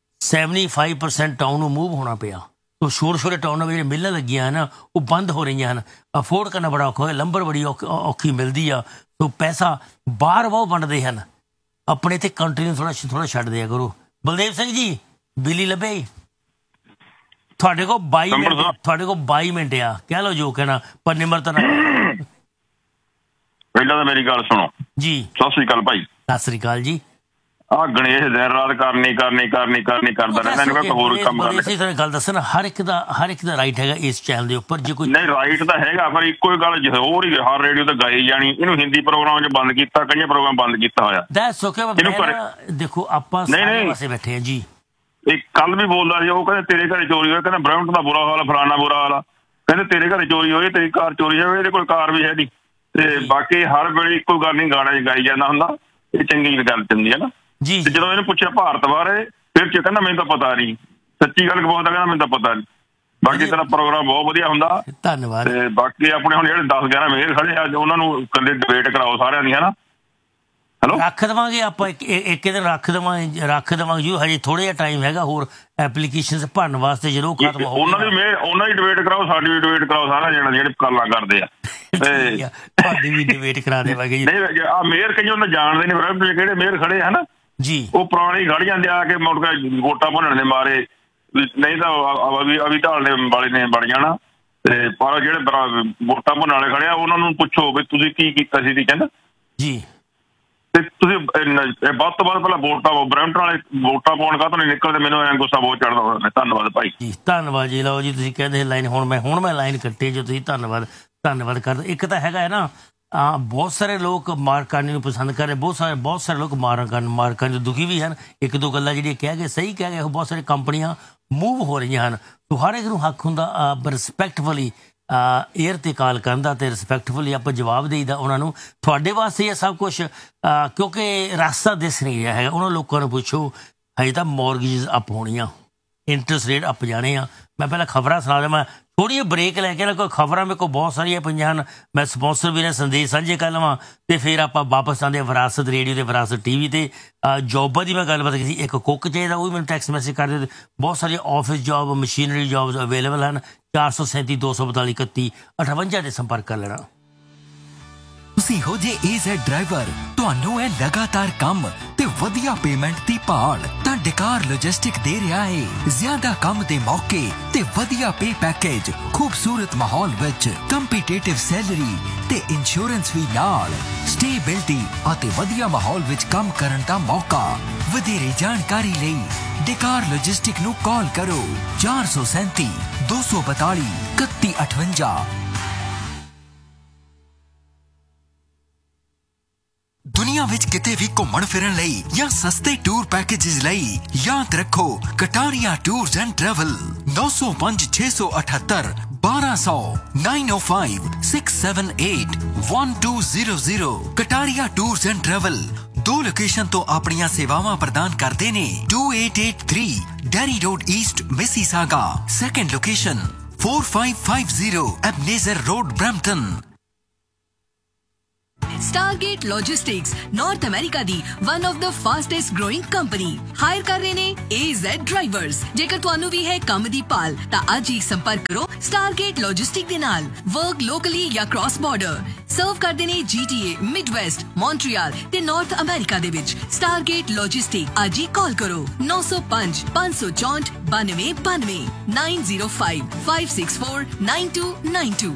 [SPEAKER 7] 75% ਟਾਊਨ ਨੂੰ ਮੂਵ ਹੋਣਾ ਪਿਆ। ਉਹ ਛੋਟੇ ਟਾਊਨਾਂ ਵਿੱਚ ਜਿਹੜੀਆਂ ਮਿੱਲਾਂ ਲੱਗੀਆਂ ਹਨ ਉਹ ਬੰਦ ਹੋ ਰਹੀਆਂ ਹਨ। ਅਫੋਰਡ ਕਰਨਾ ਬੜਾ ਔਖਾ ਹੋਇਆ। ਲੰਬਰ ਬੜੀ ਔਖੀ ਮਿਲਦੀ ਆ। ਸੋ ਪੈਸਾ ਬਾਹਰ ਬਹੁਤ ਵੰਡਦੇ ਹਨ, ਆਪਣੇ ਇੱਥੇ ਕੰਟਰੀ ਨੂੰ ਥੋੜ੍ਹਾ ਛੱਡ ਦਿਆ ਕਰੋ। ਬਲਦੇਵ ਸਿੰਘ ਜੀ ਬਿੱਲੀ ਲੱਭੇ ਤੁਹਾਡੇ ਕੋਲ 22 ਮਿੰਟ ਆ, ਕਹਿ ਲਓ ਜੋ ਕਹਿਣਾ ਪਰ ਨਿਮਰਤਾ ਨਾਲ।
[SPEAKER 9] ਪਹਿਲਾਂ ਤਾਂ ਮੇਰੀ ਗੱਲ ਸੁਣੋ
[SPEAKER 7] ਜੀ।
[SPEAKER 9] ਸਤਿ ਸ੍ਰੀ ਅਕਾਲ ਭਾਈ।
[SPEAKER 7] ਸਤਿ ਸ੍ਰੀ ਅਕਾਲ ਜੀ।
[SPEAKER 9] ਗਣੇਸ਼ ਦਿਨ ਰਾਤ ਕਰਨੀ ਕਰਦਾ ਰਹਿੰਦਾ। ਇਹਨੂੰ ਕੋਈ ਹੋਰ ਕੰਮ ਕਰ ਲੈ।
[SPEAKER 7] ਗੱਲ ਦੱਸਣਾ ਹਰ ਇੱਕ ਦਾ ਰਾਈਟ ਹੈਗਾ ਇਸ ਚੈਨਲ ਦੇ ਉੱਪਰ। ਜੇ ਕੋਈ
[SPEAKER 9] ਨਹੀਂ ਰਾਈਟ ਤਾਂ ਹੈਗਾ ਪਰ ਇੱਕੋ ਹੀ ਗੱਲ ਹੋਰ ਹੀ ਹਰ ਰੇਡੀਓ ਤੇ ਗਾਈ ਜਾਣੀ। ਇਹਨੂੰ ਹਿੰਦੀ ਪ੍ਰੋਗਰਾਮ 'ਚ ਬੰਦ ਕੀਤਾ, ਕਈ ਪ੍ਰੋਗਰਾਮ ਬੰਦ ਕੀਤਾ ਹੋਇਆ।
[SPEAKER 7] ਦੇਖੋ ਆਪਾਂ ਸਾਰੇ ਪਾਸੇ ਬੈਠੇ ਆ ਜੀ।
[SPEAKER 9] ਇਹ ਕੱਲ ਵੀ ਬੋਲਦਾ ਸੀ, ਉਹ ਕਹਿੰਦੇ ਤੇਰੇ ਘਰੇ ਚੋਰੀ ਹੋਈ, ਕਹਿੰਦਾ ਬ੍ਰੈਂਪਟਨ ਦਾ ਬੁਰਾ ਹਾਲ, ਫਲਾਨਾ ਬੁਰਾ ਹਾਲ ਆ, ਕਹਿੰਦੇ ਤੇਰੇ ਘਰੇ ਚੋਰੀ ਹੋਈ, ਤੇਰੀ ਕਾਰ ਚੋਰੀ ਹੋਈ, ਇਹਦੇ ਕੋਲ ਕਾਰ ਵੀ ਹੈ ਨਹੀਂ। ਤੇ ਬਾਕੀ ਹਰ ਵੇਲੇ ਇੱਕੋ ਗੱਲ ਨਹੀਂ ਗਾਣਾ ਗਾਈ ਜਾਂਦਾ ਹੁੰਦਾ। ਇਹ ਚੰਗੀ ਗੱਲ ਚੰਦੀ ਹੈ ਨਾ ਜੀ। ਤੇ ਜਦੋਂ ਇਹਨੂੰ ਪੁੱਛਿਆ ਭਾਰਤ ਬਾਰੇ ਫਿਰ ਕਹਿੰਦਾ ਮੈਨੂੰ ਤਾਂ ਪਤਾ ਨਹੀਂ। ਸੱਚੀ ਗੱਲ ਬੋਲਦਾ, ਕਹਿੰਦਾ ਮੈਨੂੰ ਤਾਂ ਪਤਾ ਨਹੀਂ। ਬਾਕੀ ਤੇਰਾ ਪ੍ਰੋਗਰਾਮ ਬਹੁਤ ਵਧੀਆ ਹੁੰਦਾ,
[SPEAKER 7] ਧੰਨਵਾਦ।
[SPEAKER 9] ਤੇ ਬਾਕੀ ਆਪਣੇ ਹੁਣ ਜਿਹੜੇ 10-11 ਮੇਰ ਖੜੇ ਆ ਉਹਨਾਂ ਨੂੰ ਇਕੱਲੇ ਡਿਬੇਟ ਕਰਾਓ ਸਾਰਿਆਂ ਦੀ, ਹਨਾ। ਹੈਲੋ
[SPEAKER 7] ਰੱਖ ਦੇਵਾਂਗੇ ਆਪਾਂ ਇੱਕ ਦਿਨ ਰੱਖ ਦੇਵਾਂਗੇ ਜੀ। ਹਜੇ ਥੋੜਾ ਜਿਹਾ ਟਾਈਮ ਹੈਗਾ ਹੋਰ ਐਪਲੀਕੇਸ਼ਨਸ ਭਰਨ ਵਾਸਤੇ। ਜਦੋਂ ਖਤਮ ਹੋ
[SPEAKER 9] ਉਹਨਾਂ ਦੀ ਡਿਬੇਟ ਕਰਾਓ, ਸਾਡੀ ਵੀ ਡਿਬੇਟ ਕਰਾਓ, ਸਾਰਾ ਜਿਹੜੇ ਗੱਲਾਂ ਕਰਦੇ ਆ
[SPEAKER 7] ਤੁਹਾਡੀ ਵੀ ਡਿਬੇਟ ਕਰਾ ਦੇਵਾਂਗੇ ਜੀ।
[SPEAKER 9] ਨਹੀਂ ਆ ਮੇਅਰ ਕਈ ਉਹਨਾਂ ਜਾਣਦੇ ਨੇ ਕਿਹੜੇ ਮੇਅਰ ਖੜੇ ਹਨਾ
[SPEAKER 7] ਜੀ।
[SPEAKER 9] ਉਹ ਪੁਰਾਣੇ ਖੜ ਜਾਂਦੇ ਆ ਕੇ ਮੁੜ ਕੇ ਵੋਟਾਂ ਭੁੰਨਣ ਦੇ ਮਾਰੇ, ਨਹੀਂ ਤਾਂ ਅਵੀ ਢਾਲਣੇ ਵਾਲੇ ਨੇ ਬਣ ਜਾਣਾ। ਤੇ ਪਰ ਜਿਹੜੇ ਵੋਟਾਂ ਭੁੰਨਣ ਵਾਲੇ ਖੜੇ ਆ ਉਹਨਾਂ ਨੂੰ ਪੁੱਛੋ ਵੀ ਤੁਸੀਂ ਕੀ ਕੀਤਾ ਸੀ ਕਹਿੰਦਾ
[SPEAKER 7] ਜੀ।
[SPEAKER 9] ਤੇ ਤੁਸੀਂ ਵੱਧ ਤੋਂ ਵੱਧ ਪਹਿਲਾਂ ਬ੍ਰੈਂਪਟਨ ਵਾਲੇ ਵੋਟਾਂ ਪਾਉਣ ਕਾਹਤੋਂ ਨਹੀਂ ਨਿਕਲਦੇ? ਮੈਨੂੰ ਐਂ ਗੁੱਸਾ ਬਹੁਤ ਚੜ੍ਹਦਾ ਹੋਇਆ। ਧੰਨਵਾਦ ਭਾਈ ਜੀ।
[SPEAKER 7] ਧੰਨਵਾਦ ਜੀ। ਲਓ ਜੀ ਤੁਸੀਂ ਕਹਿੰਦੇ ਲਾਈਨ ਹੁਣ ਮੈਂ ਲਾਈਨ ਕੱਟੀ ਜੋ ਤੁਸੀਂ ਧੰਨਵਾਦ ਕਰਦੇ। ਇੱਕ ਤਾਂ ਹੈਗਾ ਹੈ ਨਾ ਬਹੁਤ ਸਾਰੇ ਲੋਕ ਮਾਰ ਕਰਨੇ ਨੂੰ ਪਸੰਦ ਕਰ ਰਹੇ, ਬਹੁਤ ਸਾਰੇ ਲੋਕ ਮਾਰ ਕਰਨ ਨੂੰ ਦੁਖੀ ਵੀ ਹਨ। ਇੱਕ ਦੋ ਗੱਲਾਂ ਜਿਹੜੀਆਂ ਕਹਿ ਗਏ ਸਹੀ ਕਹਿ ਗਏ। ਬਹੁਤ ਸਾਰੀਆਂ ਕੰਪਨੀਆਂ ਮੂਵ ਹੋ ਰਹੀਆਂ ਹਨ। ਸੋ ਹਰ ਇੱਕ ਨੂੰ ਹੱਕ ਹੁੰਦਾ ਰਿਸਪੈਕਟਫੁਲੀ ਏਅਰ ਤੇ ਕਾਲ ਕਰਨ ਦਾ ਤੇ ਰਿਸਪੈਕਟਫੁਲੀ ਆਪਾਂ ਜਵਾਬ ਦੇਈਦਾ ਉਹਨਾਂ ਨੂੰ। ਤੁਹਾਡੇ ਵਾਸਤੇ ਇਹ ਸਭ ਕੁਛ ਕਿਉਂਕਿ ਰਸਤਾ ਦਿਸ ਨਹੀਂ ਰਿਹਾ ਹੈਗਾ। ਉਹਨਾਂ ਲੋਕਾਂ ਨੂੰ ਪੁੱਛੋ ਹਜੇ ਤਾਂ ਮੌਰਗੇਜ ਅਪ ਹੋਣੀਆਂ, ਇੰਟਰਸਟ ਰੇਟ ਅਪ ਜਾਣੇ ਆ। ਮੈਂ ਪਹਿਲਾਂ ਖਬਰਾਂ ਸੁਣਾ ਦੇਵਾਂ, ਥੋੜ੍ਹੀ ਜਿਹੀ ਬ੍ਰੇਕ ਲੈ ਕੇ ਨਾ। ਕੋਈ ਖਬਰਾਂ ਮੇਰੇ ਕੋਲ ਬਹੁਤ ਸਾਰੀਆਂ ਪਈਆਂ ਹਨ, ਮੈਂ ਸਪਾਂਸਰ ਵੀ ਨੇ ਸੰਦੇਸ਼ ਸਾਂਝੇ ਕਰ ਲਵਾਂ ਤੇ ਫਿਰ ਆਪਾਂ ਵਾਪਸ ਆਉਂਦੇ ਵਿਰਾਸਤ ਰੇਡੀਓ ਤੇ ਵਿਰਾਸਤ TV ਤੇ। ਜੋਬਾਂ ਦੀ ਮੈਂ ਗੱਲਬਾਤ ਕੀਤੀ। ਇੱਕ ਕੁੱਕ ਚਾਹੀਦਾ, ਉਹ ਵੀ ਮੈਨੂੰ ਟੈਕਸਟ ਮੈਸੇਜ ਕਰ ਦਿਓ। ਬਹੁਤ ਸਾਰੀਆਂ office job, machinery jobs available ਹਨ। 437 242 31 58 ਤੇ ਸੰਪਰਕ ਕਰ ਲੈਣਾ।
[SPEAKER 10] ਤੁਸੀਂ ਹੋ ਜੇ AZ ਡਰਾਈਵਰ, ਤੁਹਾਨੂੰ ਹੈ ਲਗਾਤਾਰ ਕੰਮ ਤੇ ਵਧੀਆ ਪੇਮੈਂਟ ਦੀ ਭਾਲ, ਤਾਂ ਡਕਾਰ ਲੌਜਿਸਟਿਕ ਦੇ ਰਿਹਾ ਹੈ ਜ਼ਿਆਦਾ ਕੰਮ ਦੇ ਮੌਕੇ ਤੇ ਵਧੀਆ ਪੇ ਪੈਕੇਜ, ਖੂਬਸੂਰਤ ਮਾਹੌਲ ਵਿੱਚ ਕੰਪੀਟੀਟਿਵ ਸੈਲਰੀ ਤੇ ਇੰਸ਼ੋਰੈਂਸ ਵੀ ਨਾਲ, ਸਟੇਬਿਲਿਟੀ ਅਤੇ ਵਧੀਆ ਮਾਹੌਲ ਵਿੱਚ ਕੰਮ ਕਰਨ ਦਾ ਮੌਕਾ। ਵਧੇਰੇ ਜਾਣਕਾਰੀ ਲਈ ਡਕਾਰ ਲੌਜਿਸਟਿਕ ਨੂੰ ਕਾਲ ਕਰੋ 437 242 3158। ਦੁਨੀਆ ਵਿੱਚ ਕਿਤੇ ਵੀ ਘੁੰਮਣ ਫਿਰਨ ਲਈ ਜਾਂ ਸਸਤੇ ਟੂਰ ਪੈਕੇजेस ਲਈ ਯਾਦ ਰੱਖੋ Kataria tours and travel. 905 678 1200 905 678 1200। Kataria tours and travel 2 location ਤੋਂ ਆਪਣੀਆਂ ਸੇਵਾਵਾਂ ਪ੍ਰਦਾਨ ਕਰਦੇ ਨੇ। 2883 dairy road East Mississauga. Second location 4550 ਐਬਨੇਜ਼ਰ road Brampton.
[SPEAKER 11] Stargate Logistics, North America the one of the fastest growing company. Hire ਕਰ ਰਹੇ ਨੇ AZ Drivers. ਜੇਕਰ ਤੁਹਾਨੂੰ ਵੀ ਹੈ ਕੰਮ ਦੀ ਭਾਲ ਤਾਂ ਅੱਜ ਹੀ ਸੰਪਰਕ ਕਰੋ Stargate Logistics ਦੇ ਨਾਲ. Work locally ਜਾਂ cross border. ਸਰਵ ਕਰਦੇ ਨੇ GTA, Midwest, Montreal ਤੇ North America ਦੇ ਵਿੱਚ. Stargate Logistics ਅੱਜ ਹੀ ਕਾਲ ਕਰੋ 905 564 9292 905 564 9292.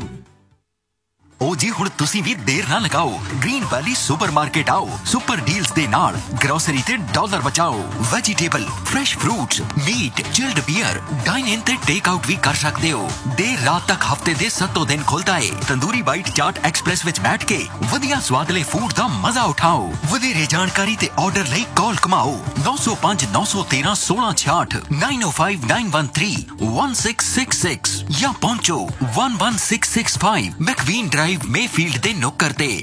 [SPEAKER 10] ਉਹ ਜੀ ਹੁਣ ਤੁਸੀਂ ਵੀ ਦੇਰ ਨਾ ਲਗਾਓ ਗ੍ਰੀਨ ਵੈਲੀ ਸੁਪਰਮਾਰਕੀਟ ਆਓ ਸੁਪਰ ਡੀਲਸ ਦੇ ਨਾਲ ਗਰੋਸਰੀ ਤੇ ਡਾਲਰ ਬਚਾਓ vegetable fresh fruits meat chilled beer dine ਇਨ ਤੇ ਟੇਕ ਆਊਟ ਵੀ ਕਰ ਸਕਦੇ ਹੋ ਦੇਰ ਰਾਤ ਤੱਕ ਹਫਤੇ ਦੇ 7 ਦਿਨ ਖੁੱਲਦਾ ਏ ਤੰਦੂਰੀ ਬਾਈਟ ਚਾਟ ਐਕਸਪ੍ਰੈਸ ਵਿੱਚ ਬੈਠ ਕੇ ਵਧੀਆ ਸਵਾਦਲੇ ਫੂਡ ਦਾ ਮਜ਼ਾ ਉਠਾਓ ਵਧੇਰੇ ਜਾਣਕਾਰੀ ਤੇ ਆਰਡਰ ਲਈ ਕਾਲ ਕਮਾਓ 905 913 1666 905 913 1666 ਜਾਂ ਪਹੁੰਚੋ 11665 ਮੈਕਵੀਨ ਡਰਾਈਵ ਮੇਫੀਲਡ ਦੇ ਨੁੱਕਰ ਤੇ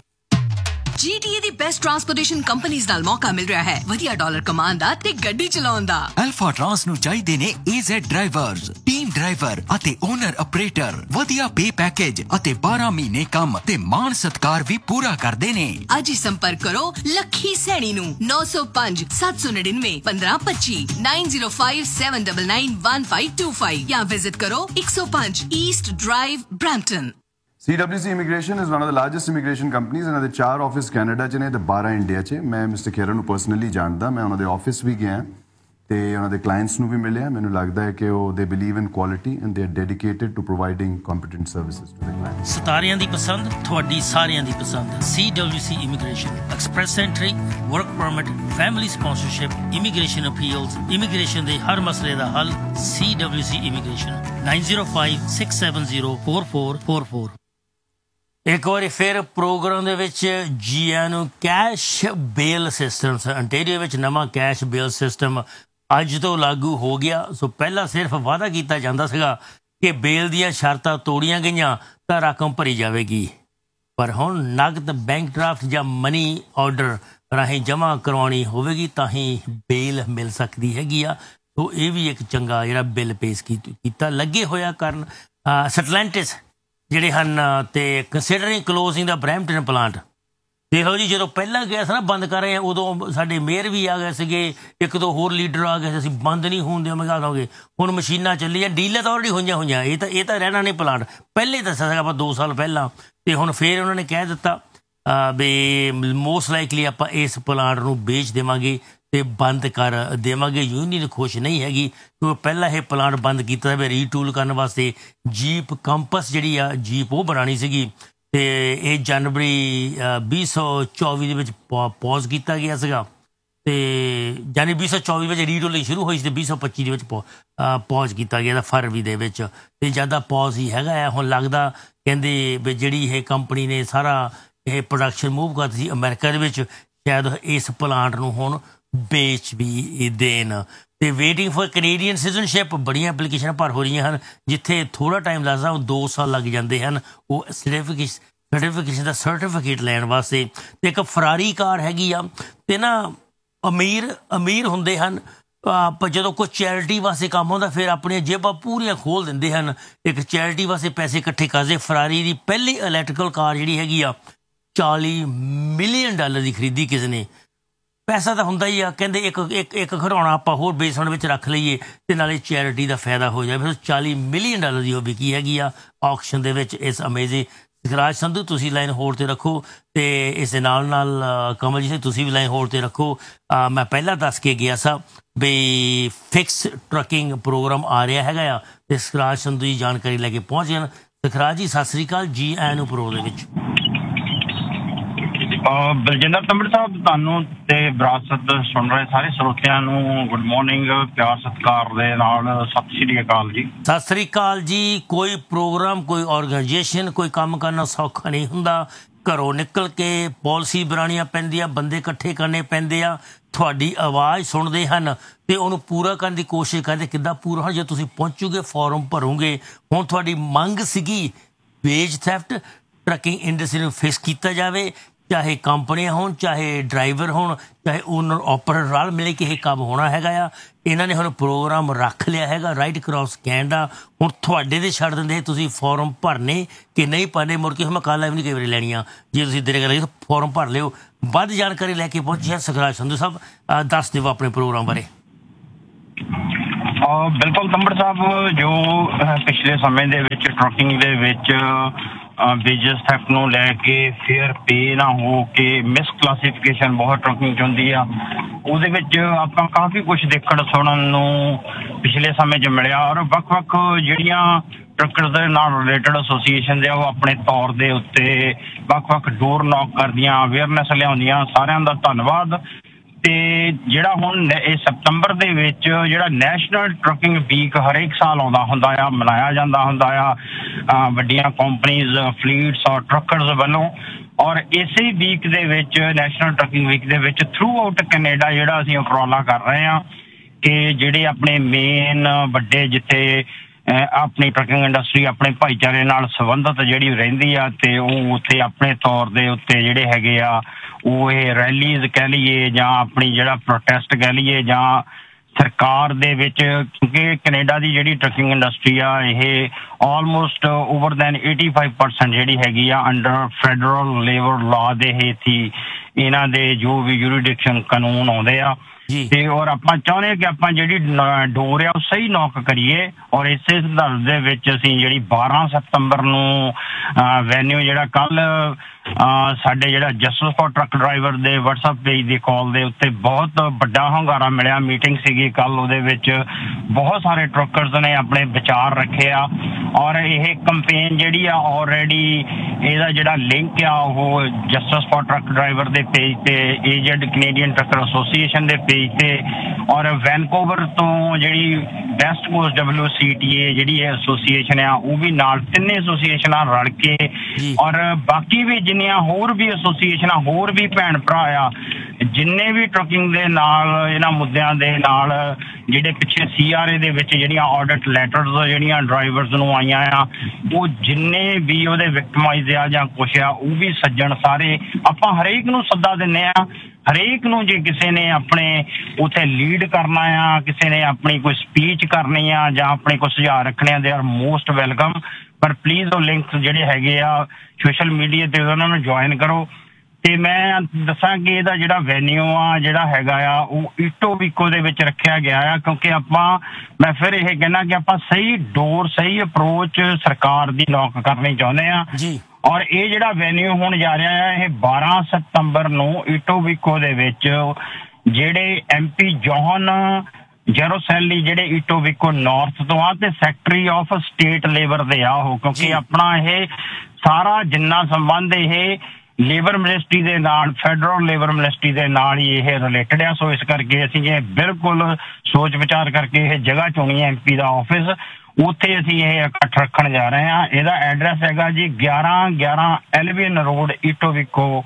[SPEAKER 11] GTA ਦੀ ਬੈਸਟ ਟਰਾਂਸਪੋਰਟੇਸ਼ਨ ਕੰਪਨੀਆਂ ਨਾਲ ਮੌਕਾ ਮਿਲ ਰਿਹਾ ਹੈ ਵਧੀਆ ਡਾਲਰ ਕਮਾਉਣ ਦਾ ਤੇ ਗੱਡੀ ਚਲਾਉਣ ਦਾ
[SPEAKER 10] ਅਲਫਾ ਟਰਾਂਸ ਨੂੰ ਚਾਹੀਦੇ ਨੇ AZ ਡਰਾਈਵਰਸ ਟੀਮ ਡਰਾਈਵਰ ਅਤੇ ਓਨਰ ਆਪਰੇਟਰ ਵਧੀਆ ਪੇ ਪੈਕੇਜ ਅਤੇ 12 ਮਹੀਨੇ ਕੰਮ ਤੇ ਮਾਣ ਸਤਕਾਰ ਵੀ ਪੂਰਾ ਕਰਦੇ ਨੇ
[SPEAKER 11] ਅੱਜ ਹੀ ਸੰਪਰਕ ਕਰੋ ਲੱਖੀ ਸੈਣੀ ਨੂੰ 905 799 1525 905 799 1525 ਜਾਂ ਵਿਜ਼ਿਟ ਕਰੋ 105 East drive Brampton
[SPEAKER 12] CWC Immigration is one of the largest immigration companies. ਇਹਨਾਂ ਦੇ 4 ਆਫਿਸ ਕੈਨੇਡਾ 'ਚ ਨੇ ਤੇ 12 ਇੰਡੀਆ 'ਚ ਮੈਂ ਮਿਸਟਰ ਖੇਰਾ ਨੂੰ ਪਰਸਨਲੀ ਜਾਣਦਾ ਮੈਂ ਉਹਨਾਂ ਦੇ ਆਫਿਸ ਵੀ ਗਿਆ ਤੇ ਉਹਨਾਂ ਦੇ ਕਲਾਇੰਟਸ ਨੂੰ ਵੀ ਮਿਲਿਆ ਮੈਨੂੰ ਲੱਗਦਾ ਹੈ ਕਿ ਉਹ ਦੇ believe in quality and they are dedicated to providing competent services to ਦੇ ਕਲਾਇੰਟਸ
[SPEAKER 7] ਸਿਤਾਰਿਆਂ ਦੀ ਪਸੰਦ ਤੁਹਾਡੀ ਸਾਰਿਆਂ ਦੀ ਪਸੰਦ CWC Immigration express entry work permit family sponsorship immigration appeals immigration ਦੇ ਹਰ ਮਸਲੇ ਦਾ ਹੱਲ CWC Immigration 905 670 4444 ਇੱਕ ਵਾਰੀ ਫਿਰ ਪ੍ਰੋਗਰਾਮ ਦੇ ਵਿੱਚ ਜੀਆਂ ਨੂੰ ਕੈਸ਼ ਬੇਲ ਸਿਸਟਮ ਅੰਟੇਰੀਓ ਵਿੱਚ ਨਵਾਂ ਕੈਸ਼ ਬੇਲ ਸਿਸਟਮ ਅੱਜ ਤੋਂ ਲਾਗੂ ਹੋ ਗਿਆ ਸੋ ਪਹਿਲਾਂ ਸਿਰਫ ਵਾਅਦਾ ਕੀਤਾ ਜਾਂਦਾ ਸੀਗਾ ਕਿ ਬੇਲ ਦੀਆਂ ਸ਼ਰਤਾਂ ਤੋੜੀਆਂ ਗਈਆਂ ਤਾਂ ਰਕਮ ਭਰੀ ਜਾਵੇਗੀ ਪਰ ਹੁਣ ਨਗਦ ਬੈਂਕ ਡਰਾਫਟ ਜਾਂ ਮਨੀ ਆਰਡਰ ਰਾਹੀਂ ਜਮ੍ਹਾਂ ਕਰਵਾਉਣੀ ਹੋਵੇਗੀ ਤਾਂ ਹੀ ਬੇਲ ਮਿਲ ਸਕਦੀ ਹੈਗੀ ਆ ਸੋ ਇਹ ਵੀ ਇੱਕ ਚੰਗਾ ਜਿਹੜਾ ਬਿੱਲ ਪੇਸ਼ ਕੀਤਾ ਲੱਗੇ ਹੋਇਆ ਕਰਨ ਸਟਲੈਂਟਿਸ ਜਿਹੜੇ ਹਨ ਤੇ ਕੰਸੀਡਰਿੰਗ ਕਲੋਜ਼ਿੰਗ ਦਾ ਬਰੈਂਪਟਨ ਪਲਾਂਟ ਦੇਖ ਲਓ ਜੀ ਜਦੋਂ ਪਹਿਲਾਂ ਗਿਆ ਸੀ ਨਾ ਬੰਦ ਕਰ ਰਹੇ ਆ ਉਦੋਂ ਸਾਡੇ ਮੇਅਰ ਵੀ ਆ ਗਏ ਸੀਗੇ ਇੱਕ ਦੋ ਹੋਰ ਲੀਡਰ ਆ ਗਏ ਸੀ ਅਸੀਂ ਬੰਦ ਨਹੀਂ ਹੋਣ ਦੇਵਾਂਗੇ ਕਹਾਂਗੇ ਹੁਣ ਮਸ਼ੀਨਾਂ ਚੱਲੀਆਂ ਡੀਲਾਂ ਤਾਂ ਆਲਰੇਡੀ ਹੋਈਆਂ ਇਹ ਤਾਂ ਰਹਿਣਾ ਨਹੀਂ ਪਲਾਂਟ ਪਹਿਲੇ ਦੱਸਿਆ ਸੀਗਾ ਆਪਾਂ 2 ਸਾਲ ਪਹਿਲਾਂ ਤੇ ਹੁਣ ਫਿਰ ਉਹਨਾਂ ਨੇ ਕਹਿ ਦਿੱਤਾ ਵੀ ਮੋਸਟ ਲਾਈਕਲੀ ਆਪਾਂ ਇਸ ਪਲਾਂਟ ਨੂੰ ਵੇਚ ਦੇਵਾਂਗੇ ਤੇ ਬੰਦ ਕਰ ਦੇਵਾਂਗੇ ਯੂਨੀਅਨ ਖੁਸ਼ ਨਹੀਂ ਹੈਗੀ ਕਿਉਂਕਿ ਪਹਿਲਾਂ ਇਹ ਪਲਾਂਟ ਬੰਦ ਕੀਤਾ ਵੀ ਰੀਟੂਲ ਕਰਨ ਵਾਸਤੇ ਜੀਪ ਕੰਪਸ ਜਿਹੜੀ ਆ ਜੀਪ ਉਹ ਬਣਾਉਣੀ ਸੀਗੀ ਤੇ ਇਹ ਜਨਵਰੀ 2024 ਦੇ ਵਿੱਚ ਪੌਜ਼ ਕੀਤਾ ਗਿਆ ਸੀਗਾ ਤੇ ਜਾਨੀ 2024 ਵਿੱਚ ਰੀਟੂਲਿੰਗ ਸ਼ੁਰੂ ਹੋਈ ਸੀ ਤੇ 2025 ਦੇ ਵਿੱਚ ਪੌਜ਼ ਕੀਤਾ ਗਿਆ ਫਰਵਰੀ ਦੇ ਵਿੱਚ ਤੇ ਜ਼ਿਆਦਾ ਪੌਜ਼ ਹੀ ਹੈਗਾ ਆ ਹੁਣ ਲੱਗਦਾ ਕਹਿੰਦੇ ਵੀ ਜਿਹੜੀ ਇਹ ਕੰਪਨੀ ਨੇ ਸਾਰਾ ਇਹ ਪ੍ਰੋਡਕਸ਼ਨ ਮੂਵ ਕਰਦੀ ਸੀ ਅਮਰੀਕਾ ਦੇ ਵਿੱਚ ਸ਼ਾਇਦ ਇਸ ਪਲਾਂਟ ਨੂੰ ਹੁਣ ਵੇਚ ਵੀ ਦੇਣ ਤੇ ਵੇਟਿੰਗ ਫॉर ਕੈਨੇਡੀਅਨ ਸਿਟੀਜ਼ਨਸ਼ਿਪ ਬੜੀਆਂ ਐਪਲੀਕੇਸ਼ਨਾਂ ਭਰ ਹੋ ਰਹੀਆਂ ਹਨ ਜਿੱਥੇ ਥੋੜ੍ਹਾ ਟਾਈਮ ਲੱਗਦਾ ਉਹ 2 ਸਾਲ ਲੱਗ ਜਾਂਦੇ ਹਨ ਉਹ ਸਰਟੀਫਿਕੇਸ਼ਨ ਦਾ ਸਰਟੀਫਿਕੇਟ ਲੈਣ ਵਾਸਤੇ ਤੇ ਇੱਕ ਫਰਾਰੀ ਕਾਰ ਹੈਗੀ ਆ ਤੇ ਨਾ ਅਮੀਰ ਹੁੰਦੇ ਹਨ ਜਦੋਂ ਕੋਈ ਚੈਰਿਟੀ ਵਾਸਤੇ ਕੰਮ ਹੁੰਦਾ ਫਿਰ ਆਪਣੀਆਂ ਜੇਬਾਂ ਪੂਰੀਆਂ ਖੋਲ੍ਹ ਦਿੰਦੇ ਹਨ ਇੱਕ ਚੈਰਿਟੀ ਵਾਸਤੇ ਪੈਸੇ ਇਕੱਠੇ ਕਰਦੇ ਫਰਾਰੀ ਦੀ ਪਹਿਲੀ ਇਲੈਕਟ੍ਰੀਕਲ ਕਾਰ ਜਿਹੜੀ ਹੈਗੀ ਆ $40 ਮਿਲੀਅਨ ਦੀ ਖਰੀਦੀ ਕਿਸੇ ਨੇ ਪੈਸਾ ਤਾਂ ਹੁੰਦਾ ਹੀ ਆ ਕਹਿੰਦੇ ਇੱਕ ਖਿਡੌਣਾ ਆਪਾਂ ਹੋਰ ਬੇਸਮੈਂਟ ਵਿੱਚ ਰੱਖ ਲਈਏ ਤੇ ਨਾਲੇ ਚੈਰਿਟੀ ਦਾ ਫਾਇਦਾ ਹੋ ਜਾਵੇ ਫਿਰ $40 ਮਿਲੀਅਨ ਦੀ ਉਹ ਵਿਕੀ ਹੈਗੀ ਆ ਆਕਸ਼ਨ ਦੇ ਵਿੱਚ ਇਸ ਅਮੇਜ਼ਿੰਗ ਸਿਖਰਾਜ ਸੰਧੂ ਤੁਸੀਂ ਲਾਈਨ ਹੋਲਡ ਤੇ ਰੱਖੋ ਤੇ ਇਸ ਦੇ ਨਾਲ ਕਮਲ ਜੀ ਤੁਸੀਂ ਵੀ ਲਾਈਨ ਹੋਲਡ ਤੇ ਰੱਖੋ ਮੈਂ ਪਹਿਲਾਂ ਦੱਸ ਕੇ ਗਿਆ ਸਾਂ ਵੀ ਫਿਕਸ ਟਰੱਕਿੰਗ ਪ੍ਰੋਗਰਾਮ ਆ ਰਿਹਾ ਹੈਗਾ ਆ ਤੇ ਸਿਖਰਾਜ ਸੰਧੂ ਜੀ ਜਾਣਕਾਰੀ ਲੈ ਕੇ ਪਹੁੰਚ ਜਾਣ ਸਿਖਰਾਜ ਜੀ ਸਤਿ ਸ੍ਰੀ ਅਕਾਲ ਜੀ ਆਇਆਂ ਨੂੰ ਪ੍ਰੋ ਦੇ ਵਿੱਚ
[SPEAKER 8] ਬਲਜਿੰਦਰ ਤੰਬੜ ਸਾਹਿਬ ਤੁਹਾਨੂੰ ਤੇ ਵਿਰਾਸਤ ਸੁਣ ਰਹੇ ਸਾਰੇ ਸਰੋਤਿਆਂ ਨੂੰ ਗੁੱਡ ਮਾਰਨਿੰਗ ਪਿਆਰ ਸਤਿਕਾਰ ਦੇ ਨਾਲ ਸਤਿ ਸ੍ਰੀ ਅਕਾਲ ਜੀ
[SPEAKER 7] ਸਤਿ ਸ੍ਰੀ ਅਕਾਲ ਜੀ ਕੋਈ ਪ੍ਰੋਗਰਾਮ ਕੋਈ ਆਰਗੇਨਾਈਜੇਸ਼ਨ ਕੋਈ ਕੰਮ ਕਰਨਾ ਸੌਖਾ ਨਹੀਂ ਹੁੰਦਾ ਘਰੋਂ ਨਿਕਲ ਕੇ ਪਾਲਿਸੀ ਬਣਾਉਣੀਆਂ ਪੈਂਦੀਆਂ ਬੰਦੇ ਇਕੱਠੇ ਕਰਨੇ ਪੈਂਦੇ ਆ ਤੁਹਾਡੀ ਆਵਾਜ਼ ਸੁਣਦੇ ਹਨ ਤੇ ਉਹਨੂੰ ਪੂਰਾ ਕਰਨ ਦੀ ਕੋਸ਼ਿਸ਼ ਕਰਦੇ ਕਿੱਦਾਂ ਪੂਰਾ ਹੋਣਾ ਜੇ ਤੁਸੀਂ ਪਹੁੰਚੋਗੇ ਫਾਰਮ ਭਰੋਗੇ ਹੁਣ ਤੁਹਾਡੀ ਮੰਗ ਸੀਗੀ ਵੇਜ ਥੈਫਟ ਟਰੱਕਿੰਗ ਇੰਡਸਟਰੀ ਨੂੰ ਫਿਕਸ ਕੀਤਾ ਜਾਵੇ ਚਾਹੇ ਕੰਪਨੀਆਂ ਹੋਣ, ਚਾਹੇ ਡਰਾਈਵਰ ਹੋਣ, ਚਾਹੇ ਓਨਰ ਆਪਰੇਟਰ ਰਲ ਮਿਲ ਕੇ ਇਹ ਕੰਮ ਹੋਣਾ ਹੈਗਾ ਆ। ਇਹਨਾਂ ਨੇ ਹੁਣ ਪ੍ਰੋਗਰਾਮ ਰੱਖ ਲਿਆ ਹੈਗਾ ਰਾਈਟ ਅਕ੍ਰੋਸ ਕੈਨੇਡਾ। ਹੁਣ ਤੁਹਾਡੇ ਤੇ ਛੱਡ ਦਿੰਦੇ ਤੁਸੀਂ ਫਾਰਮ ਭਰਨੇ ਕਿ ਨਹੀਂ ਭਰਨੇ। ਮੁੜ ਕੇ ਮੈਂ ਕੱਲ੍ਹ ਵੀ ਨਹੀਂ ਕਈ ਵਾਰੀ ਲੈਣੀ ਆ, ਜੇ ਤੁਸੀਂ ਦੇਰੇ ਕਰ ਫਾਰਮ ਭਰ ਲਿਓ। ਵੱਧ ਜਾਣਕਾਰੀ ਲੈ ਕੇ ਪਹੁੰਚੇ ਹੈ ਸੁਖਰਾਜ ਸੰਧੂ ਸਾਹਿਬ, ਦੱਸ ਦਿਓ ਆਪਣੇ ਪ੍ਰੋਗਰਾਮ ਬਾਰੇ।
[SPEAKER 13] ਬਿਲਕੁਲ ਤੰਬੜ ਸਾਹਿਬ, ਜੋ ਪਿਛਲੇ ਸਮੇਂ ਦੇ ਵਿੱਚ ਟਰੱਕਿੰਗ ਦੇ ਵਿੱਚ ਵੇਜਸ ਥੈਫਟ ਨੂੰ ਲੈ ਕੇ ਫੇਅਰ ਪੇ ਨਾ ਹੋ ਕੇ ਮਿਸਕਲਾਸੀਫਿਕੇਸ਼ਨ ਬਹੁਤ ਟਰੱਕਿੰਗ 'ਚ ਹੁੰਦੀ ਆ, ਉਹਦੇ ਵਿੱਚ ਆਪਾਂ ਕਾਫੀ ਕੁਝ ਦੇਖਣ ਸੁਣਨ ਨੂੰ ਪਿਛਲੇ ਸਮੇਂ 'ਚ ਮਿਲਿਆ। ਔਰ ਵੱਖ-ਵੱਖ ਜਿਹੜੀਆਂ ਟਰੱਕਰਸ ਦੇ ਨਾਲ ਰਿਲੇਟਡ ਐਸੋਸੀਏਸ਼ਨ ਦੇ ਉਹ ਆਪਣੇ ਤੌਰ ਦੇ ਉੱਤੇ ਵੱਖ-ਵੱਖ ਡੋਰ ਨੌਕ ਕਰਦੀਆਂ, ਅਵੇਅਰਨੈਸ ਲਿਆਉਂਦੀਆਂ। ਸਾਰਿਆਂ ਦਾ ਧੰਨਵਾਦ। ਤੇ ਜਿਹੜਾ ਹੁਣ ਇਹ ਸਤੰਬਰ ਦੇ ਵਿੱਚ ਜਿਹੜਾ ਨੈਸ਼ਨਲ ਟਰੱਕਿੰਗ ਵੀਕ ਹਰੇਕ ਸਾਲ ਆਉਂਦਾ ਹੁੰਦਾ ਆ, ਮਨਾਇਆ ਜਾਂਦਾ ਹੁੰਦਾ ਆ ਵੱਡੀਆਂ ਕੰਪਨੀਜ਼, ਫਲੀਟਸ ਔਰ ਟਰੱਕਰਸ ਵੱਲੋਂ। ਔਰ ਇਸੇ ਵੀਕ ਦੇ ਵਿੱਚ ਨੈਸ਼ਨਲ ਟਰੱਕਿੰਗ ਵੀਕ ਦੇ ਵਿੱਚ ਥਰੂ ਆਊਟ ਕੈਨੇਡਾ ਜਿਹੜਾ ਅਸੀਂ ਉਪਰਾਲਾ ਕਰ ਰਹੇ ਹਾਂ ਕਿ ਜਿਹੜੇ ਆਪਣੇ ਮੇਨ ਵੱਡੇ ਜਿੱਥੇ ਆਪਣੀ ਟਰੱਕਿੰਗ ਇੰਡਸਟਰੀ ਆਪਣੇ ਭਾਈਚਾਰੇ ਨਾਲ ਸੰਬੰਧਿਤ ਜਿਹੜੀ ਰਹਿੰਦੀ ਆ ਤੇ ਉਹ ਉੱਥੇ ਆਪਣੇ ਤੌਰ ਦੇ ਉੱਤੇ ਜਿਹੜੇ ਹੈਗੇ ਆ ਉਹ ਇਹ ਰੈਲੀਜ਼ ਕਹਿ ਲਈਏ ਜਾਂ ਆਪਣੀ ਜਿਹੜਾ ਪ੍ਰੋਟੈਸਟ ਕਹਿ ਲਈਏ ਜਾਂ ਸਰਕਾਰ ਦੇ ਵਿੱਚ, ਕਿਉਂਕਿ ਕੈਨੇਡਾ ਦੀ ਜਿਹੜੀ ਟਰੱਕਿੰਗ ਇੰਡਸਟਰੀ ਆ ਇਹ ਆਲਮੋਸਟ ਓਵਰ ਦੈਨ 85% ਜਿਹੜੀ ਹੈਗੀ ਆ ਅੰਡਰ ਫੈਡਰਲ ਲੇਬਰ ਲਾਅ ਦੇ ਹੇਠ ਹੀ ਇਹਨਾਂ ਦੇ ਜੋ ਵੀ ਜੁਰੀਡਿਕਸ਼ਨ ਕਾਨੂੰਨ ਆਉਂਦੇ ਆ। ਤੇ ਔਰ ਆਪਾਂ ਚਾਹੁੰਦੇ ਕਿ ਆਪਾਂ ਜਿਹੜੀ ਡੋਰ ਆ ਉਹ ਸਹੀ ਨੌਕ ਕਰੀਏ। ਔਰ ਇਸੇ ਸੰਦਰਭ ਦੇ ਵਿੱਚ ਅਸੀਂ ਜਿਹੜੀ 12 ਸਤੰਬਰ ਨੂੰ ਵੈਨਿਊ ਜਿਹੜਾ ਕੱਲ ਸਾਡੇ ਜਿਹੜਾ ਜਸਟਿਸ ਫॉर ਟਰੱਕ ਡਰਾਈਵਰ ਦੇ WhatsApp ਪੇਜ ਦੀ ਕਾਲ ਦੇ ਉੱਤੇ ਬਹੁਤ ਵੱਡਾ ਹੁੰਗਾਰਾ ਮਿਲਿਆ। ਮੀਟਿੰਗ ਸੀਗੀ ਕੱਲ, ਉਹਦੇ ਵਿੱਚ ਬਹੁਤ ਸਾਰੇ ਟਰੱਕਰਸ ਨੇ ਆਪਣੇ ਵਿਚਾਰ ਰੱਖੇ ਆ। ਔਰ ਇਹ ਕੰਪੇਨ ਜਿਹੜੀ ਆ ਆਲਰੇਡੀ ਇਹਦਾ ਜਿਹੜਾ ਲਿੰਕ ਆ ਉਹ ਜਸਟਿਸ ਫॉर ਟਰੱਕ ਡਰਾਈਵਰ ਦੇ ਪੇਜ ਤੇ, ਏਜਡ ਕੈਨੇਡੀਅਨ ਟਰੱਕਰ ਐਸੋਸੀਏਸ਼ਨ ਦੇ ਪੇਜ ਤੇ ਔਰ ਵੈਨਕੂਵਰ ਤੋਂ ਜਿਹੜੀ ਵੈਸਟ ਕੋਸਟ WCTA ਜਿਹੜੀ ਐਸੋਸੀਏਸ਼ਨ ਆ ਉਹ ਵੀ ਨਾਲ, ਤਿੰਨੇ ਐਸੋਸੀਏਸ਼ਨਾਂ ਰਲ ਕੇ ਔਰ ਬਾਕੀ ਵੀ ਜਿੰਨੀਆਂ ਹੋਰ ਵੀ ਐਸੋਸੀਏਸ਼ਨਾਂ, ਹੋਰ ਵੀ ਭੈਣ ਭਰਾ ਆ ਜਿੰਨੇ ਵੀ ਟਰੱਕਿੰਗ ਦੇ ਨਾਲ ਇਹਨਾਂ ਮੁੱਦਿਆਂ ਦੇ ਨਾਲ ਜਿਹੜੇ ਪਿੱਛੇ CRA ਦੇ ਵਿੱਚ ਜਿਹੜੀਆਂ ਆਡਿਟ ਲੈਟਰਸ ਜਿਹੜੀਆਂ ਡਰਾਈਵਰਸ ਨੂੰ ਆਈਆਂ ਆ, ਉਹ ਜਿੰਨੇ ਵੀ ਉਹਦੇ ਵਿਕਟਮਾਈਜ਼ ਆ ਜਾਂ ਕੁਛ ਆ ਉਹ ਵੀ ਸੱਜਣ ਸਾਰੇ ਆਪਾਂ ਹਰੇਕ ਨੂੰ ਸੱਦਾ ਦਿੰਦੇ ਆ। ਹਰੇਕ ਨੂੰ ਜੇ ਕਿਸੇ ਨੇ ਆਪਣੇ ਉੱਥੇ ਲੀਡ ਕਰਨਾ ਆ, ਕਿਸੇ ਨੇ ਆਪਣੀ ਕੋਈ ਸਪੀਚ ਕਰਨੀ ਆ ਜਾਂ ਆਪਣੇ ਕੋਈ ਸੁਝਾਅ ਰੱਖਣੇ ਆ, ਦੇ ਆਰ ਮੋਸਟ ਵੈਲਕਮ। ਪਰ ਪਲੀਜ਼ ਉਹ ਲਿੰਕਸ ਜਿਹੜੇ ਹੈਗੇ ਆ ਸੋਸ਼ਲ ਮੀਡੀਆ ਤੇ ਉਹਨਾਂ ਨੂੰ ਜੁਆਇਨ ਕਰੋ। ਤੇ ਮੈਂ ਦੱਸਾਂ ਕਿ ਇਹਦਾ ਜਿਹੜਾ ਵੈਨਿਊ ਆ ਜਿਹੜਾ ਹੈਗਾ ਆ ਉਹ ਇਟੋਬੀਕੋ ਦੇ ਵਿੱਚ ਰੱਖਿਆ ਗਿਆ ਆ, ਕਿਉਂਕਿ ਮੈਂ ਫਿਰ ਇਹ ਕਹਿਣਾ ਕਿ ਆਪਾਂ ਸਹੀ ਡੋਰ, ਸਹੀ ਅਪਰੋਚ ਸਰਕਾਰ ਦੀ ਨੌਕ ਕਰਨੀ ਚਾਹੁੰਦੇ ਆ। ਔਰ ਇਹ ਜਿਹੜਾ ਵੈਨਿਊ ਹੁਣ ਜਾ ਰਿਹਾ ਆ ਇਹ 12 ਸਤੰਬਰ ਨੂੰ ਇਟੋਬੀਕੋ ਦੇ ਵਿੱਚ ਜਿਹੜੇ MP ਜੌਹਨ ਜੈਰੋਸੈਲੀ ਜਿਹੜੇ ਇਟੋਬੀਕੋ ਨਾਰਥ ਤੋਂ ਆ ਤੇ ਸੈਕਟਰੀ ਆਫ ਸਟੇਟ ਲੇਬਰ ਦੇ ਆ ਉਹ, ਕਿਉਂਕਿ ਆਪਣਾ ਇਹ ਸਾਰਾ ਜਿੰਨਾ ਸੰਬੰਧ ਇਹ ਲੇਬਰ ਮਿਨਿਸਟਰੀ ਦੇ ਨਾਲ, ਫੈਡਰਲ ਲੇਬਰ ਮਿਨਿਸਟਰੀ ਦੇ ਨਾਲ ਹੀ ਇਹ ਰਿਲੇਟਡ ਆ। ਸੋ ਇਸ ਕਰਕੇ ਅਸੀਂ ਇਹ ਬਿਲਕੁਲ ਸੋਚ ਵਿਚਾਰ ਕਰਕੇ ਇਹ ਜਗ੍ਹਾ ਚੁਣੀ ਹੈ MP ਦਾ ਆਫਿਸ, ਉੱਥੇ ਅਸੀਂ ਇਹ ਇਕੱਠ ਰੱਖਣ ਜਾ ਰਹੇ ਹਾਂ। ਇਹਦਾ ਐਡਰੈਸ ਹੈਗਾ ਜੀ 1111 ਐਲਵੀਨ ਰੋਡ ਇਟੋਬੀਕੋ,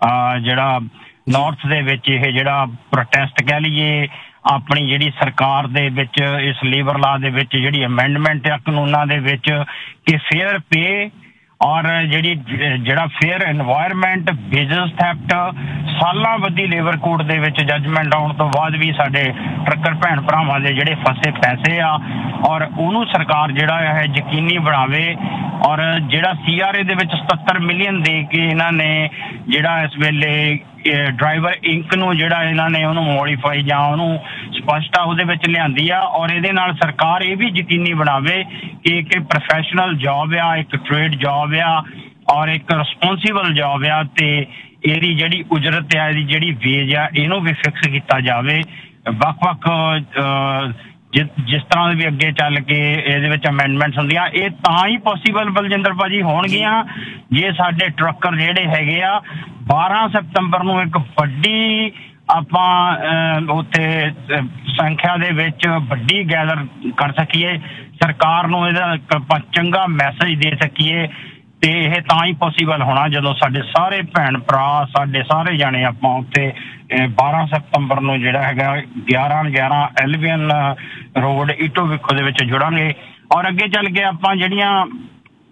[SPEAKER 13] ਜਿਹੜਾ ਨਾਰਥ ਦੇ ਵਿੱਚ ਇਹ ਜਿਹੜਾ ਪ੍ਰੋਟੈਸਟ ਕਹਿ ਲਈਏ ਆਪਣੀ ਜਿਹੜੀ ਸਰਕਾਰ ਦੇ ਵਿੱਚ ਇਸ ਲੇਬਰ ਲਾਅ ਦੇ ਵਿੱਚ ਜਿਹੜੀ ਅਮੈਂਡਮੈਂਟ ਆ ਕਾਨੂੰਨਾਂ ਦੇ ਵਿੱਚ ਕਿ ਫੇਅਰ ਪੇ ਔਰ ਜਿਹੜਾ ਫੇਅਰ এনवायरमेंट, ਬਿਜ਼ਨਸ ਥੈਫਟ, ਸਾਲਾਂ ਬੱਧੀ ਲੇਬਰ ਕੋਰਟ ਦੇ ਵਿੱਚ ਜੱਜਮੈਂਟ ਆਉਣ ਤੋਂ ਬਾਅਦ ਵੀ ਸਾਡੇ ਟਰੱਕਰ ਭੈਣ ਭਰਾਵਾਂ ਦੇ ਜਿਹੜੇ ਫਸੇ ਪੈਸੇ ਆ ਔਰ ਉਹਨੂੰ ਸਰਕਾਰ ਜਿਹੜਾ ਹੈ ਯਕੀਨੀ ਬਣਾਵੇ। ਔਰ ਜਿਹੜਾ CRA ਦੇ ਵਿੱਚ 77 ਮਿਲੀਅਨ ਦੇ ਕੇ ਇਹਨਾਂ ਨੇ ਜਿਹੜਾ ਇਸ ਵੇਲੇ ਡਰਾਈਵਰ ਇੰਕ ਨੂੰ ਜਿਹੜਾ ਇਹਨਾਂ ਨੇ ਉਹਨੂੰ ਮੋਡੀਫਾਈ ਜਾਂ ਉਹਨੂੰ ਸਪਸ਼ਟਤਾ ਉਹਦੇ ਵਿੱਚ ਲਿਆਂਦੀ ਆ। ਔਰ ਇਹਦੇ ਨਾਲ ਸਰਕਾਰ ਇਹ ਵੀ ਯਕੀਨੀ ਬਣਾਵੇ ਕਿ ਇੱਕ ਪ੍ਰੋਫੈਸ਼ਨਲ ਜੌਬ ਆ, ਇੱਕ ਟ੍ਰੇਡ ਜੌਬ ਆ ਔਰ ਇੱਕ ਰਿਸਪੌਂਸੀਬਲ ਜੌਬ ਆ ਤੇ ਇਹਦੀ ਜਿਹੜੀ ਉਜਰਤ ਆ, ਇਹਦੀ ਜਿਹੜੀ ਵੇਜ ਆ, ਇਹਨੂੰ ਵੀ ਫਿਕਸ ਕੀਤਾ ਜਾਵੇ। ਵੱਖ-ਵੱਖ ਜਿਸ ਤਰ੍ਹਾਂ ਦੇ ਵੀ ਅੱਗੇ ਚੱਲ ਕੇ ਇਹਦੇ ਵਿੱਚ ਅਮੈਂਡਮੈਂਟਸ ਹੁੰਦੀਆਂ, ਇਹ ਤਾਂ ਹੀ ਪੋਸੀਬਲ ਬਲਜਿੰਦਰ ਭਾਜੀ ਹੋਣਗੀਆਂ ਜੇ ਸਾਡੇ ਟਰੱਕਰ ਜਿਹੜੇ ਹੈਗੇ ਆ 12 ਸਤੰਬਰ ਨੂੰ ਇੱਕ ਵੱਡੀ ਆਪਾਂ ਉੱਥੇ ਸੰਖਿਆ ਦੇ ਵਿੱਚ ਵੱਡੀ ਗੈਦਰ ਕਰ ਸਕੀਏ, ਸਰਕਾਰ ਨੂੰ ਇਹਦਾ ਚੰਗਾ ਮੈਸੇਜ ਦੇ ਸਕੀਏ। ਤੇ ਇਹ ਤਾਂ ਹੀ ਪੋਸੀਬਲ ਹੋਣਾ ਜਦੋਂ ਸਾਡੇ ਸਾਰੇ ਭੈਣ ਭਰਾ, ਸਾਡੇ ਸਾਰੇ ਜਾਣੇ ਆਪਾਂ ਉੱਥੇ 12 ਸਤੰਬਰ ਨੂੰ ਜਿਹੜਾ ਹੈਗਾ 1111 ਐਲਵੀਨ ਰੋਡ ਇਟੋਬੀਕੋ ਦੇ ਵਿੱਚ ਜੁੜਾਂਗੇ। ਔਰ ਅੱਗੇ ਚੱਲ ਕੇ ਆਪਾਂ ਜਿਹੜੀਆਂ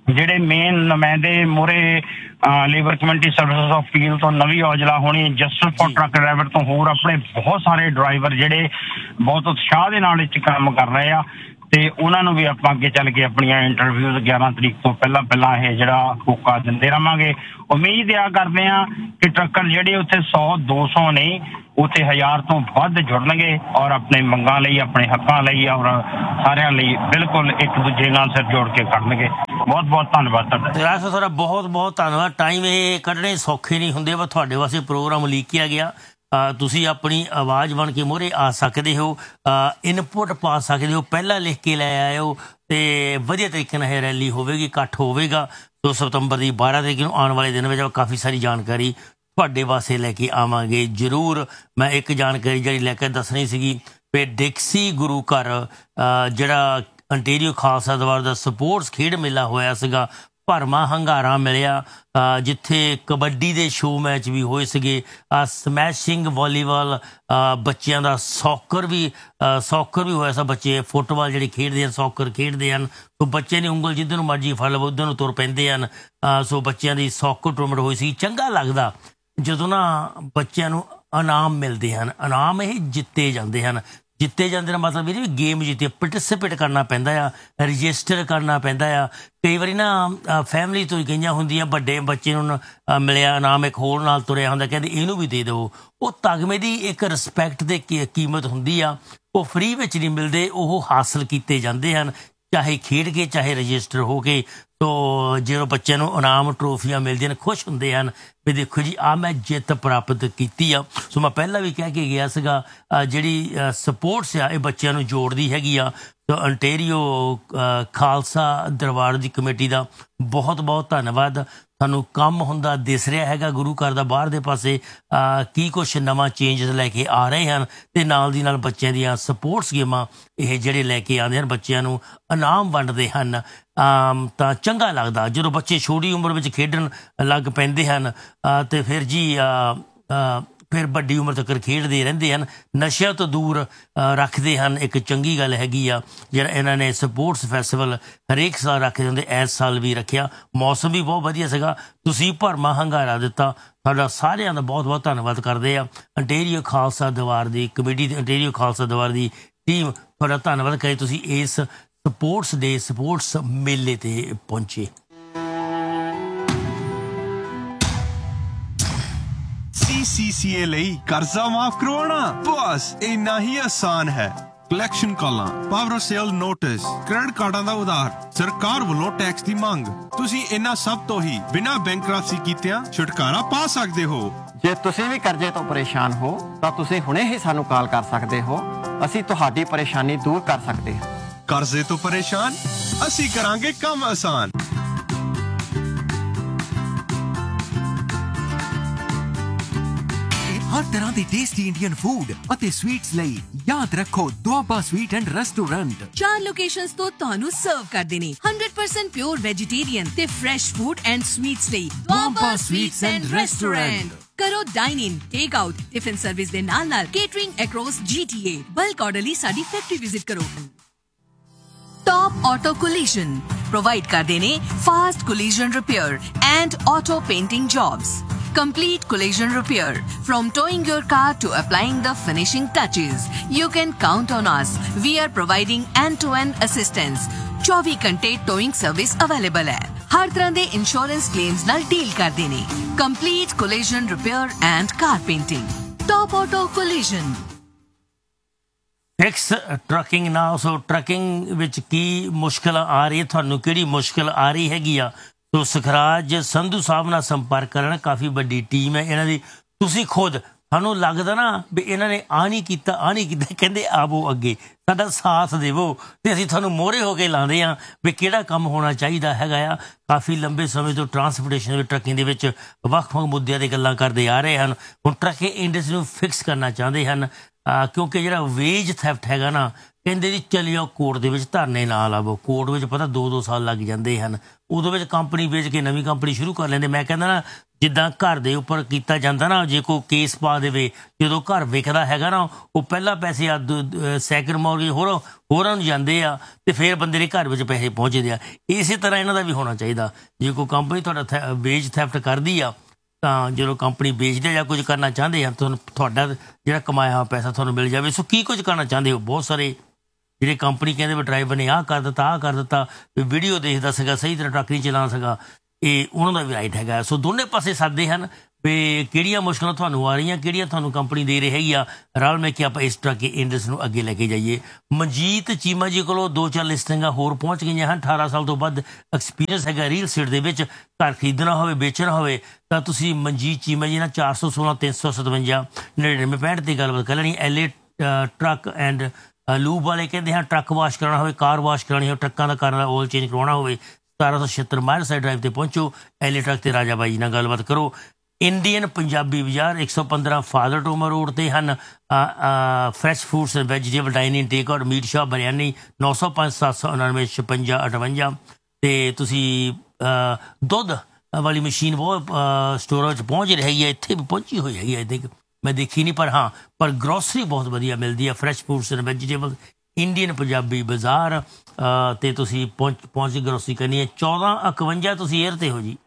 [SPEAKER 13] ਜਿਹੜੇ ਮੇਨ ਨੁਮਾਇੰਦੇ ਮੋਰੇ labour community services of feel ਤੋਂ ਨਵੀਂ ਔਜਲਾ ਹੋਣੀ, ਜਸਟਿਸ ਫॉर ਟਰੱਕ ਡਰਾਈਵਰ ਤੋਂ ਹੋਰ ਆਪਣੇ ਬਹੁਤ ਸਾਰੇ ਡਰਾਈਵਰ ਜਿਹੜੇ ਬਹੁਤ ਉਤਸ਼ਾਹ ਦੇ ਨਾਲ ਇਹ 'ਚ ਕੰਮ ਕਰ ਰਹੇ ਆ, ਤੇ ਉਹਨਾਂ ਨੂੰ ਵੀ ਆਪਾਂ ਅੱਗੇ ਚੱਲ ਕੇ ਆਪਣੀਆਂ ਇੰਟਰਵਿਊਜ਼ 11 ਤਰੀਕ ਤੋਂ ਪਹਿਲਾਂ ਇਹ ਜਿਹੜਾ ਹੋਕਾ ਦਿੰਦੇ ਰਹਾਂਗੇ। ਉਮੀਦ ਆ ਕਰਦੇ ਆ ਕਿ ਟਰੱਕਰ ਜਿਹੜੇ ਉੱਥੇ 100-200 ਨਹੀਂ, ਉੱਥੇ 1000 ਤੋਂ ਵੱਧ ਜੁੜਨਗੇ ਔਰ ਆਪਣੇ ਮੰਗਾਂ ਲਈ, ਆਪਣੇ ਹੱਕਾਂ ਲਈ ਔਰ ਸਾਰਿਆਂ ਲਈ ਬਿਲਕੁਲ ਇੱਕ ਦੂਜੇ ਨਾਲ ਸਿਰ ਜੋੜ ਕੇ ਖੜਨਗੇ। ਬਹੁਤ ਬਹੁਤ ਧੰਨਵਾਦ ਤੁਹਾਡਾ।
[SPEAKER 7] ਤੁਹਾਡਾ ਬਹੁਤ ਬਹੁਤ ਧੰਨਵਾਦ। ਟਾਈਮ ਇਹ ਕੱਢਣੇ ਸੌਖੇ ਨਹੀਂ ਹੁੰਦੇ, ਪਰ ਤੁਹਾਡੇ ਵਾਸਤੇ ਪ੍ਰੋਗਰਾਮ ਲੀਕਿਆ ਗਿਆ। ਤੁਸੀਂ ਆਪਣੀ ਆਵਾਜ਼ ਬਣ ਕੇ ਮੂਹਰੇ ਆ ਸਕਦੇ ਹੋ, ਇਨਪੁਟ ਪਾ ਸਕਦੇ ਹੋ, ਪਹਿਲਾਂ ਲਿਖ ਕੇ ਲੈ ਆਇਓ ਅਤੇ ਵਧੀਆ ਤਰੀਕੇ ਨਾਲ ਇਹ ਰੈਲੀ ਹੋਵੇਗੀ, ਇਕੱਠ ਹੋਵੇਗਾ 2 ਸਤੰਬਰ ਦੀ 12 ਤਰੀਕ ਨੂੰ। ਆਉਣ ਵਾਲੇ ਦਿਨ ਵਿੱਚ ਕਾਫੀ ਸਾਰੀ ਜਾਣਕਾਰੀ ਤੁਹਾਡੇ ਵਾਸਤੇ ਲੈ ਕੇ ਆਵਾਂਗੇ ਜ਼ਰੂਰ। ਮੈਂ ਇੱਕ ਜਾਣਕਾਰੀ ਜਿਹੜੀ ਲੈ ਕੇ ਦੱਸਣੀ ਸੀਗੀ ਵੀ ਡਿਕਸੀ ਗੁਰੂ ਘਰ ਜਿਹੜਾ ਅੰਟੇਰੀਓ ਖਾਲਸਾ ਦਰਬਾਰ ਦਾ ਸਪੋਰਟਸ ਖੇਡ ਮੇਲਾ ਹੋਇਆ ਸੀਗਾ, ਭਰਵਾਂ ਹੰਗਾਰਾ ਮਿਲਿਆ, ਜਿੱਥੇ ਕਬੱਡੀ ਦੇ ਸ਼ੋਅ ਮੈਚ ਵੀ ਹੋਏ ਸੀਗੇ, ਸਮੈਸ਼ਿੰਗ ਵਾਲੀਬਾਲ, ਬੱਚਿਆਂ ਦਾ ਸੌਕਰ ਵੀ ਹੋਇਆ ਸੀ। ਬੱਚੇ ਫੁੱਟਬਾਲ ਜਿਹੜੇ ਖੇਡਦੇ ਹਨ, ਸੌਕਰ ਖੇਡਦੇ ਹਨ, ਸੋ ਬੱਚਿਆਂ ਦੀ ਉਂਗਲ ਜਿੱਧਰ ਨੂੰ ਮਰਜ਼ੀ ਫੜ ਲਵੋ ਉੱਧਰ ਨੂੰ ਤੁਰ ਪੈਂਦੇ ਹਨ। ਸੋ ਬੱਚਿਆਂ ਦੀ ਸੌਕਰ ਟੂਰਨਾਮੈਂਟ ਹੋਈ ਸੀ। ਚੰਗਾ ਲੱਗਦਾ ਜਦੋਂ ਨਾ ਬੱਚਿਆਂ ਨੂੰ ਇਨਾਮ ਮਿਲਦੇ ਹਨ, ਇਨਾਮ ਇਹ ਜਿੱਤੇ ਜਾਂਦੇ ਹਨ। ਜਿੱਤੇ ਜਾਂਦੇ ਦਾ ਮਤਲਬ ਇਹ ਵੀ ਗੇਮ ਜਿੱਤੇ, ਪਾਰਟੀਸਪੇਟ ਕਰਨਾ ਪੈਂਦਾ ਆ, ਰਜਿਸਟਰ ਕਰਨਾ ਪੈਂਦਾ ਆ। ਕਈ ਵਾਰੀ ਨਾ ਫੈਮਿਲੀ ਤੋਂ ਹੀ ਗਈਆਂ ਹੁੰਦੀਆਂ, ਵੱਡੇ ਬੱਚੇ ਨੂੰ ਮਿਲਿਆ ਇਨਾਮ, ਇੱਕ ਹੋਰ ਨਾਲ ਤੁਰਿਆ ਹੁੰਦਾ, ਕਹਿੰਦੇ ਇਹਨੂੰ ਵੀ ਦੇ ਦਿਓ। ਉਹ ਤਗਮੇ ਦੀ ਇੱਕ ਰਿਸਪੈਕਟ ਦੇ ਕੀਮਤ ਹੁੰਦੀ ਆ, ਉਹ ਫ੍ਰੀ ਵਿੱਚ ਨਹੀਂ ਮਿਲਦੇ, ਉਹ ਹਾਸਲ ਕੀਤੇ ਜਾਂਦੇ ਹਨ, ਚਾਹੇ ਖੇਡ ਕੇ ਚਾਹੇ ਰਜਿਸਟਰ ਹੋ ਕੇ। ਸੋ ਜਦੋਂ ਬੱਚਿਆਂ ਨੂੰ ਇਨਾਮ ਟਰੋਫੀਆਂ ਮਿਲਦੀਆਂ ਨੇ, ਖੁਸ਼ ਹੁੰਦੇ ਹਨ ਵੀ ਦੇਖੋ ਜੀ ਆਹ ਮੈਂ ਜਿੱਤ ਪ੍ਰਾਪਤ ਕੀਤੀ ਆ। ਸੋ ਮੈਂ ਪਹਿਲਾਂ ਵੀ ਕਹਿ ਕੇ ਗਿਆ ਸੀਗਾ, ਜਿਹੜੀ ਸਪੋਰਟਸ ਆ ਇਹ ਬੱਚਿਆਂ ਨੂੰ ਜੋੜਦੀ ਹੈਗੀ ਆ। ਸੋ ਅੰਟੇਰੀਓ ਖਾਲਸਾ ਦਰਬਾਰ ਦੀ ਕਮੇਟੀ ਦਾ ਬਹੁਤ ਬਹੁਤ ਧੰਨਵਾਦ। ਸਾਨੂੰ ਕੰਮ ਹੁੰਦਾ ਦਿਸ ਰਿਹਾ ਹੈਗਾ ਗੁਰੂ ਘਰ ਦਾ, ਬਾਹਰ ਦੇ ਪਾਸੇ ਕੀ ਕੁਛ ਨਵਾਂ ਚੇਂਜਸ ਲੈ ਕੇ ਆ ਰਹੇ ਹਨ, ਅਤੇ ਨਾਲ ਦੀ ਨਾਲ ਬੱਚਿਆਂ ਦੀਆਂ ਸਪੋਰਟਸ ਗੇਮਾਂ ਇਹ ਜਿਹੜੇ ਲੈ ਕੇ ਆਉਂਦੇ ਹਨ, ਬੱਚਿਆਂ ਨੂੰ ਇਨਾਮ ਵੰਡਦੇ ਹਨ। ਤਾਂ ਚੰਗਾ ਲੱਗਦਾ ਜਦੋਂ ਬੱਚੇ ਛੋਟੀ ਉਮਰ ਵਿੱਚ ਖੇਡਣ ਲੱਗ ਪੈਂਦੇ ਹਨ, ਅਤੇ ਫਿਰ ਜੀ ਫਿਰ ਵੱਡੀ ਉਮਰ ਤੱਕ ਖੇਡਦੇ ਰਹਿੰਦੇ ਹਨ, ਨਸ਼ਿਆਂ ਤੋਂ ਦੂਰ ਰੱਖਦੇ ਹਨ। ਇੱਕ ਚੰਗੀ ਗੱਲ ਹੈਗੀ ਆ ਜਿਹੜਾ ਇਹਨਾਂ ਨੇ ਸਪੋਰਟਸ ਫੈਸਟੀਵਲ ਹਰੇਕ ਸਾਲ ਰੱਖਦੇ ਹੁੰਦੇ, ਇਸ ਸਾਲ ਵੀ ਰੱਖਿਆ। ਮੌਸਮ ਵੀ ਬਹੁਤ ਵਧੀਆ ਸੀਗਾ, ਤੁਸੀਂ ਭਰਵਾਂ ਹੰਗਾਰਾ ਦਿੱਤਾ, ਤੁਹਾਡਾ ਸਾਰਿਆਂ ਦਾ ਬਹੁਤ ਬਹੁਤ ਧੰਨਵਾਦ ਕਰਦੇ ਆ। ਅੰਟੇਰੀਓ ਖਾਲਸਾ ਦਰਬਾਰ ਦੀ ਕਮੇਟੀ, ਅੰਟੇਰੀਓ ਖਾਲਸਾ ਦਰਬਾਰ ਦੀ ਟੀਮ, ਤੁਹਾਡਾ ਧੰਨਵਾਦ ਕਰੇ ਤੁਸੀਂ ਇਸ ਸਪੋਰਟਸ ਡੇ, ਸਪੋਰਟਸ ਮੇਲੇ 'ਤੇ ਪਹੁੰਚੇ।
[SPEAKER 1] CCCA ਲਈ ਕਰਜ਼ਾ ਮਾਫ ਕਰਵਾਉਣਾ ਬਸ ਇੰਨਾ ਹੀ ਆਸਾਨ ਹੈ। ਕਲੈਕਸ਼ਨ ਕਾਲਾਂ, ਪਾਵਰ ਸੇਲ ਨੋਟਿਸ, ਕ੍ਰੈਡਿਟ ਕਾਰਡਾਂ ਦਾ ਉਧਾਰ, ਸਰਕਾਰ ਵੱਲੋਂ ਟੈਕਸ ਦੀ ਮੰਗ, ਤੁਸੀਂ ਇਹਨਾਂ ਸਭ ਤੋਂ ਹੀ ਬਿਨਾਂ ਬੈਂਕਰਪਸੀ ਕੀਤਿਆਂ ਛੁਟਕਾਰਾ ਪਾ ਸਕਦੇ ਹੋ।
[SPEAKER 14] ਜੇ ਤੁਸੀਂ ਵੀ ਕਰਜ਼ੇ ਤੋਂ ਪਰੇਸ਼ਾਨ ਹੋ ਤਾਂ ਤੁਸੀਂ ਹੁਣੇ ਹੀ ਸਾਨੂੰ ਕਾਲ ਕਰ ਸਕਦੇ ਹੋ, ਅਸੀਂ ਤੁਹਾਡੀ ਪਰੇਸ਼ਾਨੀ ਦੂਰ ਕਰ ਸਕਦੇ ਹਾਂ।
[SPEAKER 1] ਕਰਜ਼ੇ ਤੋਂ ਪਰੇਸ਼ਾਨ, ਅਸੀਂ ਕਰਾਂਗੇ ਕੰਮ ਆਸਾਨ।
[SPEAKER 10] ਹਰ ਤਰ੍ਹਾਂ ਦੇ ਟੇਸਟੀ ਇੰਡੀਅਨ ਫੂਡ ਅਤੇ ਸਵੀਟਸ ਲਈ ਯਾਦ ਰੱਖੋ Doaba sweet and restaurant.
[SPEAKER 11] 4 locations ਤੋਂ ਤੁਹਾਨੂੰ ਸਰਵ ਕਰਦੇ ਨੇ 100% ਪਿਓਰ ਵੈਜੀਟੇਰੀਅਨ ਤੇ ਫਰੈਸ਼ ਫੂਡ ਐਂਡ ਸਵੀਟਸ ਲਈ ਦੁਆਬਾ ਸਵੀਟਸ ਐਂਡ ਰੈਸਟੋਰੈਂਟ। ਕਰੋ ਡਾਈਨ ਇਨ, ਟੇਕ ਆਊਟ, ਟਿਫਿਨ ਸਰਵਿਸ ਦੇ ਨਾਲ ਨਾਲ ਕੇਟਰਿੰਗ ਅਕ੍ਰੋਸ GTA। ਬਲਕ ਆਰਡਰ ਲਈ ਸਾਡੀ ਫੈਕਟਰੀ ਵਿਜ਼ਿਟ ਕਰੋ। ਟੌਪ ਆਟੋ ਕੋਲੀਜਨ ਪ੍ਰੋਵਾਈਡ ਕਰਦੇ ਨੇ fast collision repair and auto painting jobs. Complete collision repair. From towing your car to applying the finishing touches, you can count on us. We are providing end-to-end assistance. 24 ਘੰਟੇ towing service available ਹੈ। ਹਰ ਤਰ੍ਹਾਂ ਦੇ insurance claims ਨਾਲ deal ਕਰਦੇ ਨੇ। Complete collision repair and car painting. Top Auto Collision.
[SPEAKER 7] Fix trucking ਨਾਲ। ਸੋ trucking ਵਿੱਚ ਕੀ ਮੁਸ਼ਕਿਲ ਆ ਰਹੀ ਹੈ, ਤੁਹਾਨੂੰ ਕਿਹੜੀ ਮੁਸ਼ਕਿਲ ਆ ਰਹੀ ਹੈਗੀ ਆ, ਸੋ ਸੁਖਰਾਜ ਸੰਧੂ ਸਾਹਿਬ ਨਾਲ ਸੰਪਰਕ ਕਰਨ। ਕਾਫੀ ਵੱਡੀ ਟੀਮ ਹੈ ਇਹਨਾਂ ਦੀ। ਤੁਸੀਂ ਖੁਦ ਸਾਨੂੰ ਲੱਗਦਾ ਨਾ ਵੀ ਇਹਨਾਂ ਨੇ ਆ ਨਹੀਂ ਕੀਤਾ, ਕਹਿੰਦੇ ਆਵੋ ਅੱਗੇ ਸਾਡਾ ਸਾਥ ਦੇਵੋ, ਅਤੇ ਅਸੀਂ ਤੁਹਾਨੂੰ ਮੋਹਰੇ ਹੋ ਕੇ ਲਾਉਂਦੇ ਹਾਂ ਵੀ ਕਿਹੜਾ ਕੰਮ ਹੋਣਾ ਚਾਹੀਦਾ ਹੈਗਾ ਆ। ਕਾਫੀ ਲੰਬੇ ਸਮੇਂ ਤੋਂ ਟਰਾਂਸਪੋਰਟੇਸ਼ਨ ਵਿੱਚ, ਟਰੱਕਿੰਗ ਦੇ ਵਿੱਚ ਵੱਖ-ਵੱਖ ਮੁੱਦਿਆਂ 'ਤੇ ਗੱਲਾਂ ਕਰਦੇ ਆ ਰਹੇ ਹਨ। ਹੁਣ ਟਰੱਕਿੰਗ ਇੰਡਸਟਰੀ ਨੂੰ ਫਿਕਸ ਕਰਨਾ ਚਾਹੁੰਦੇ ਹਨ, ਕਿਉਂਕਿ ਜਿਹੜਾ ਵੇਜ ਥੈਫਟ ਹੈਗਾ ਨਾ, ਕਹਿੰਦੇ ਜੀ ਚਲੇ ਜਾਓ ਕੋਰਟ ਦੇ ਵਿੱਚ ਧਰਨੇ ਨਾ ਲਾਵੋ। ਕੋਰਟ ਵਿੱਚ ਪਤਾ 2-2 ਸਾਲ ਲੱਗ ਜਾਂਦੇ ਹਨ, ਉਦੋਂ ਵਿੱਚ ਕੰਪਨੀ ਵੇਚ ਕੇ ਨਵੀਂ ਕੰਪਨੀ ਸ਼ੁਰੂ ਕਰ ਲੈਂਦੇ। ਮੈਂ ਕਹਿੰਦਾ ਨਾ ਜਿੱਦਾਂ ਘਰ ਦੇ ਉੱਪਰ ਕੀਤਾ ਜਾਂਦਾ ਨਾ, ਜੇ ਕੋਈ ਕੇਸ ਪਾ ਦੇਵੇ, ਜਦੋਂ ਘਰ ਵਿਕਦਾ ਹੈਗਾ ਨਾ, ਉਹ ਪਹਿਲਾਂ ਪੈਸੇ ਸੈਕਿੰਡ ਮੌਰਗੇਜ ਹੋਰਾਂ ਨੂੰ ਜਾਂਦੇ ਆ ਤੇ ਫਿਰ ਬੰਦੇ ਦੇ ਘਰ ਵਿੱਚ ਪੈਸੇ ਪਹੁੰਚਦੇ ਆ। ਇਸੇ ਤਰ੍ਹਾਂ ਇਹਨਾਂ ਦਾ ਵੀ ਹੋਣਾ ਚਾਹੀਦਾ। ਜੇ ਕੋਈ ਕੰਪਨੀ ਤੁਹਾਡਾ ਵੇਜ ਥੈਫਟ ਕਰਦੀ ਆ ਤਾਂ ਜਦੋਂ ਕੰਪਨੀ ਵੇਚਦੇ ਜਾਂ ਕੁਝ ਕਰਨਾ ਚਾਹੁੰਦੇ ਆ, ਤੁਹਾਨੂੰ ਤੁਹਾਡਾ ਜਿਹੜਾ ਕਮਾਇਆ ਹੋਇਆ ਪੈਸਾ ਤੁਹਾਨੂੰ ਮਿਲ ਜਾਵੇ। ਸੋ ਕੀ ਕੁਝ ਕਰਨਾ ਚਾਹੁੰਦੇ ਹੋ? ਬਹੁਤ ਸਾਰੇ ਜਿਹੜੇ ਕੰਪਨੀ ਕਹਿੰਦੇ ਵੀ ਡਰਾਈਵਰ ਨੇ ਆਹ ਕਰ ਦਿੱਤਾ, ਵੀ ਵੀਡੀਓ ਦੇਖਦਾ ਸੀਗਾ, ਸਹੀ ਤਰ੍ਹਾਂ ਟਰੱਕ ਨਹੀਂ ਚਲਾ ਸਗਾ, ਇਹ ਉਹਨਾਂ ਦਾ ਵੀ ਰਾਈਟ ਹੈਗਾ। ਸੋ ਦੋਨੇ ਪਾਸੇ ਸੱਦੇ ਹਨ ਵੀ ਕਿਹੜੀਆਂ ਮੁਸ਼ਕਲਾਂ ਤੁਹਾਨੂੰ ਆ ਰਹੀਆਂ, ਕਿਹੜੀਆਂ ਤੁਹਾਨੂੰ ਕੰਪਨੀ ਦੇ ਰਹੀ ਆ, ਰਲ ਮਿਲ ਕੇ ਆਪਾਂ ਇਸ ਤਰ੍ਹਾਂ ਕੇ ਇੰਡਸਟਰੀ ਨੂੰ ਅੱਗੇ ਲੈ ਕੇ ਜਾਈਏ। ਮਨਜੀਤ ਚੀਮਾ ਜੀ ਕੋਲੋਂ 2-4 ਲਿਸਟਿੰਗਾਂ ਹੋਰ ਪਹੁੰਚ ਗਈਆਂ ਹਨ। 18 ਸਾਲ ਤੋਂ ਵੱਧ ਐਕਸਪੀਰੀਅੰਸ ਹੈਗਾ ਰੀਅਲ ਸਟੇਟ ਦੇ ਵਿੱਚ। ਘਰ ਖਰੀਦਣਾ ਹੋਵੇ, ਵੇਚਣਾ ਹੋਵੇ ਤਾਂ ਤੁਸੀਂ ਮਨਜੀਤ ਚੀਮਾ ਜੀ ਨਾਲ 416 357 9965 ਤੇ ਗੱਲਬਾਤ ਕਰ ਲੈਣੀ। LA ਟਰੱਕ ਐਂਡ ਲੂਬ ਵਾਲੇ ਕਹਿੰਦੇ ਹਨ ਟਰੱਕ ਵਾਸ਼ ਕਰਾਉਣਾ ਹੋਵੇ, ਕਾਰ ਵਾਸ਼ ਕਰਾਉਣੀ ਹੋਵੇ, ਟਰੱਕਾਂ ਦਾ ਕਾਰਾਂ ਦਾ ਆਇਲ ਚੇਂਜ ਕਰਵਾਉਣਾ ਹੋਵੇ, 1776 ਮਾਈਲ ਸਾਈਡ ਡਰਾਈਵ ਤੇ ਪਹੁੰਚੋ। LA ਟਰੱਕ ਤੇ ਰਾਜਾ ਬਾਈ ਨਾਲ ਗੱਲਬਾਤ ਕਰੋ। ਇੰਡੀਅਨ ਪੰਜਾਬੀ ਬਾਜ਼ਾਰ 115 ਫਾਦਰ ਟੋਮਰ ਰੋਡ ਤੇ ਹਨ। Fresh foods and vegetable dining take out meat shop biryani 905 799 56 58 ਤੇ ਤੁਸੀਂ ਦੁੱਧ ਵਾਲੀ ਮਸ਼ੀਨ ਬਹੁਤ ਸਟੋਰਾਂ ਵਿੱਚ ਪਹੁੰਚ ਰਹੀ ਹੈ, ਇੱਥੇ ਵੀ ਪਹੁੰਚੀ ਹੋਈ ਹੈਗੀ। ਆਈ ਥਿੰਕ ਮੈਂ ਦੇਖੀ ਨਹੀਂ, ਪਰ ਗਰੋਸਰੀ ਬਹੁਤ ਵਧੀਆ ਮਿਲਦੀ ਹੈ। Fresh foods and vegetable Indian Punjabi ਬਾਜ਼ਾਰ ਤੇ ਤੁਸੀਂ ਪਹੁੰਚ ਕੇ ਗਰੋਸਰੀ ਕਰਨੀ ਹੈ। 1451 ਤੁਸੀਂ ਏਅਰ ਤੇ ਹੋ ਜੀ।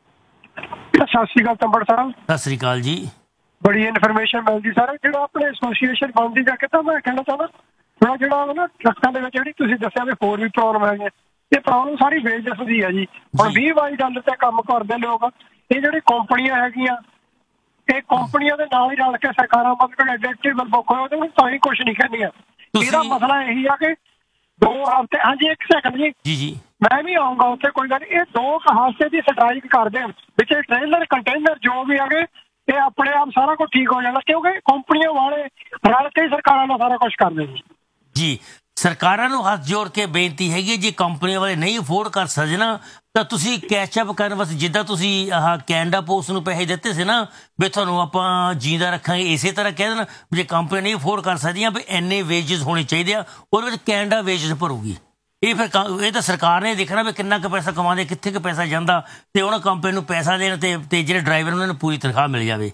[SPEAKER 15] ਸਤਿ ਸ਼੍ਰੀ ਅਕਾਲ ਤੰਬੜ ਸਾਹਿਬ।
[SPEAKER 7] ਸਤਿ ਸ਼੍ਰੀ ਅਕਾਲ ਜੀ।
[SPEAKER 15] ਬੜੀ ਇਨਫੋਰਮੇਸ਼ਨ ਮਿਲਦੀ ਸਰ। ਜਿਹੜਾ ਆਪਣੇ ਐਸੋਸੀਏਸ਼ਨ ਬਣਦੀ ਜਾ ਕੇ ਤਾਂ ਮੈਂ ਕਹਿਣਾ ਚਾਹੁੰਦਾ ਥੋੜਾ ਜਿਹੜਾ ਨਾ ਟਰੱਕਾਂ ਦੇ ਵਿੱਚ ਜਿਹੜੀ ਤੁਸੀਂ ਦੱਸਿਆ ਵੀ ਹੋਰ ਵੀ ਪ੍ਰੋਬਲਮ ਹੈਗੀ, ਇਹ ਪ੍ਰੋਬਲਮ ਸਾਰੀ ਵੇਜਸ ਦੀ ਹੈ ਜੀ। ਹੁਣ 20-22 ਤੇ ਕੰਮ ਕਰਦੇ ਲੋਕ, ਇਹ ਜਿਹੜੀ ਕੰਪਨੀਆਂ ਹੈਗੀਆਂ, ਇਹ ਕੰਪਨੀਆਂ ਦੇ ਨਾਲ ਹੀ ਰਲ ਕੇ ਸਰਕਾਰਾਂ ਮਤਲਬ ਐਡਿਕਟਿਵਲ ਬੁੱਕ ਹੋਏ, ਉਹਦੇ ਨੂੰ ਤਾਂ ਹੀ ਕੁਛ ਨਹੀਂ ਕਹਿੰਦੀਆਂ। ਇਹਦਾ ਮਸਲਾ ਇਹੀ ਆ ਕਿ 2 ਹਫ਼ਤੇ, ਹਾਂਜੀ 1 ਸੈਕਿੰਡ ਜੀ, ਮੈਂ ਵੀ ਆਊਂਗਾ ਉੱਥੇ, ਕੋਈ ਗੱਲ। ਇਹ 2 ਹਫ਼ਤੇ ਦੀ ਸਟ੍ਰਾਈਕ ਕਰਦੇ ਵਿੱਚ ਟ੍ਰੇਲਰ ਕੰਟੇਨਰ ਜੋ ਵੀ ਹੈਗੇ, ਇਹ ਆਪਣੇ ਆਪ ਸਾਰਾ ਕੁਝ ਠੀਕ ਹੋ ਜਾਣਾ, ਕਿਉਂਕਿ ਕੰਪਨੀਆਂ ਵਾਲੇ ਰਲ ਕੇ ਸਰਕਾਰਾਂ ਨਾਲ ਸਾਰਾ ਕੁਝ ਕਰਦੇ
[SPEAKER 7] ਜੀ। ਸਰਕਾਰਾਂ ਨੂੰ ਹੱਥ ਜੋੜ ਕੇ ਬੇਨਤੀ ਹੈਗੀ, ਜੇ ਕੰਪਨੀਆਂ ਵਾਲੇ ਨਹੀਂ ਅਫੋਰਡ ਕਰ ਸਕਦੇ ਨਾ ਤਾਂ ਤੁਸੀਂ ਕੈਚਅਪ ਕਰਨ ਵਾਸਤੇ, ਜਿੱਦਾਂ ਤੁਸੀਂ ਕੈਨੇਡਾ ਪੋਸਟ ਨੂੰ ਪੈਸੇ ਦਿੱਤੇ ਸੀ ਨਾ ਵੀ ਤੁਹਾਨੂੰ ਆਪਾਂ ਜੀਂਦਾ ਰੱਖਾਂਗੇ, ਇਸੇ ਤਰ੍ਹਾਂ ਕਹਿ ਦੇਣ ਜੇ ਕੰਪਨੀ ਨਹੀਂ ਅਫੋਰਡ ਕਰ ਸਕਦੀਆਂ ਵੀ ਇੰਨੇ ਵੇਜਸ ਹੋਣੇ ਚਾਹੀਦੇ ਆ, ਉਹਦੇ ਵਿੱਚ ਕੈਨੇਡਾ ਵੇਜਸ ਭਰੂਗੀ। ਇਹ ਫਿਰ ਇਹ ਤਾਂ ਸਰਕਾਰ ਨੇ ਦੇਖਣਾ ਵੀ ਕਿੰਨਾ ਕੁ ਪੈਸਾ ਕਮਾਉਂਦੇ, ਕਿੱਥੇ ਕੁ ਪੈਸਾ ਜਾਂਦਾ, ਤੇ ਉਹਨਾਂ ਕੰਪਨੀ ਨੂੰ ਪੈਸਾ ਦੇਣ ਤੇ ਜਿਹੜੇ ਡਰਾਈਵਰ ਉਹਨਾਂ ਨੂੰ ਪੂਰੀ ਤਨਖਾਹ ਮਿਲ ਜਾਵੇ।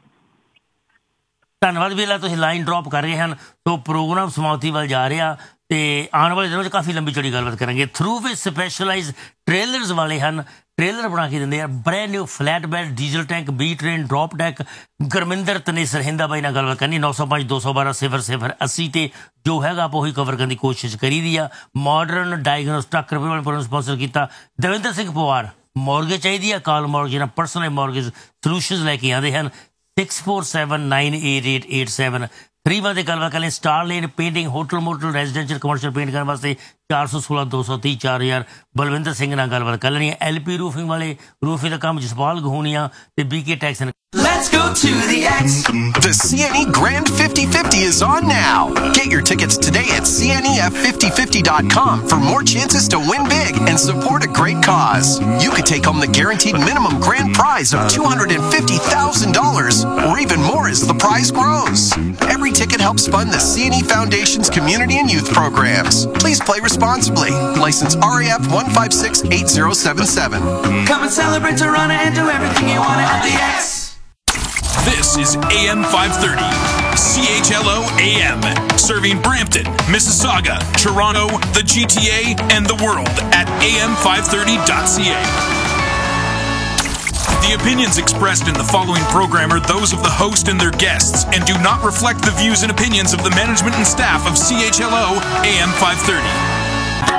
[SPEAKER 7] ਧੰਨਵਾਦ ਵੀਲਾ, ਤੁਸੀਂ ਲਾਈਨ ਡ੍ਰੌਪ ਕਰ ਰਹੇ ਹਨ। ਸੋ ਪ੍ਰੋਗਰਾਮ ਸਮਾਪਤੀ ਵੱਲ ਜਾ ਰਿਹਾ ਤੇ ਆਉਣ ਵਾਲੇ ਦਿਨਾਂ 'ਚ ਕਾਫੀ ਲੰਬੀ ਚੌੜੀ ਗੱਲਬਾਤ ਕਰਾਂਗੇ। ਥਰੂ ਵਿੱਚ ਸਪੈਸ਼ਲਾਈਜ਼ ਟ੍ਰੇਲਰਸ ਵਾਲੇ ਹਨ, ਟ੍ਰੇਲਰ ਬਣਾ ਕੇ ਦਿੰਦੇ ਆ, brand new flat bed, diesel tank, B train, drop deck. Gurminder ਤਨੇਸਰ Hinda ਬਾਈ ਨਾਲ ਗੱਲਬਾਤ ਕਰਨੀ। 905 212 0080 ਤੇ ਜੋ ਹੈਗਾ ਆਪਾਂ ਉਹੀ ਕਵਰ ਕਰਨ ਦੀ ਕੋਸ਼ਿਸ਼ ਕਰੀ ਦੀ ਆ। Modern diagnose truck repair programme sponsor ਕੀਤਾ ਦਵਿੰਦਰ ਸਿੰਘ ਪਵਾਰ। ਮੌਰਗੇਜ ਚਾਹੀਦੀ ਆ, ਕਾਲ ਮੌਰਗੇਜ ਨਾਲ ਪਰਸਨਲ ਮੌਰਗੇਜ ਸੋਲੂਸ਼ਨਸ ਲੈ ਕੇ ਆਉਂਦੇ ਹਨ। 64798887 3 ਦੇ ਗੱਲਬਾਤ ਕरें। स्टार लेन painting, hotel motel residential commercial paint करने वास्ते 416 230 4000 बलविंदर सिंह नाल गलबात कर लेनी है। LP रूफिंग वाले रूफिंग का काम जसपाल गहूनिया ते BK tax.
[SPEAKER 16] Let's go to the X. The CNE Grand 50/50 is on now. Get your tickets today at CNEF5050.com for more chances to win big and support a great cause. You could take home the guaranteed minimum grand prize of $250,000 or even more as the prize grows. Every ticket helps fund the CNE Foundation's community and youth programs. Please play responsibly. License RAF 1568077.
[SPEAKER 17] Come and celebrate Toronto and do everything you want at the X.
[SPEAKER 18] This is AM 530, CHLO AM, serving Brampton, Mississauga, Toronto, the GTA, and the world at am530.ca. The opinions expressed in the following program are those of the host and their guests and do not reflect the views and opinions of the management and staff of CHLO AM 530.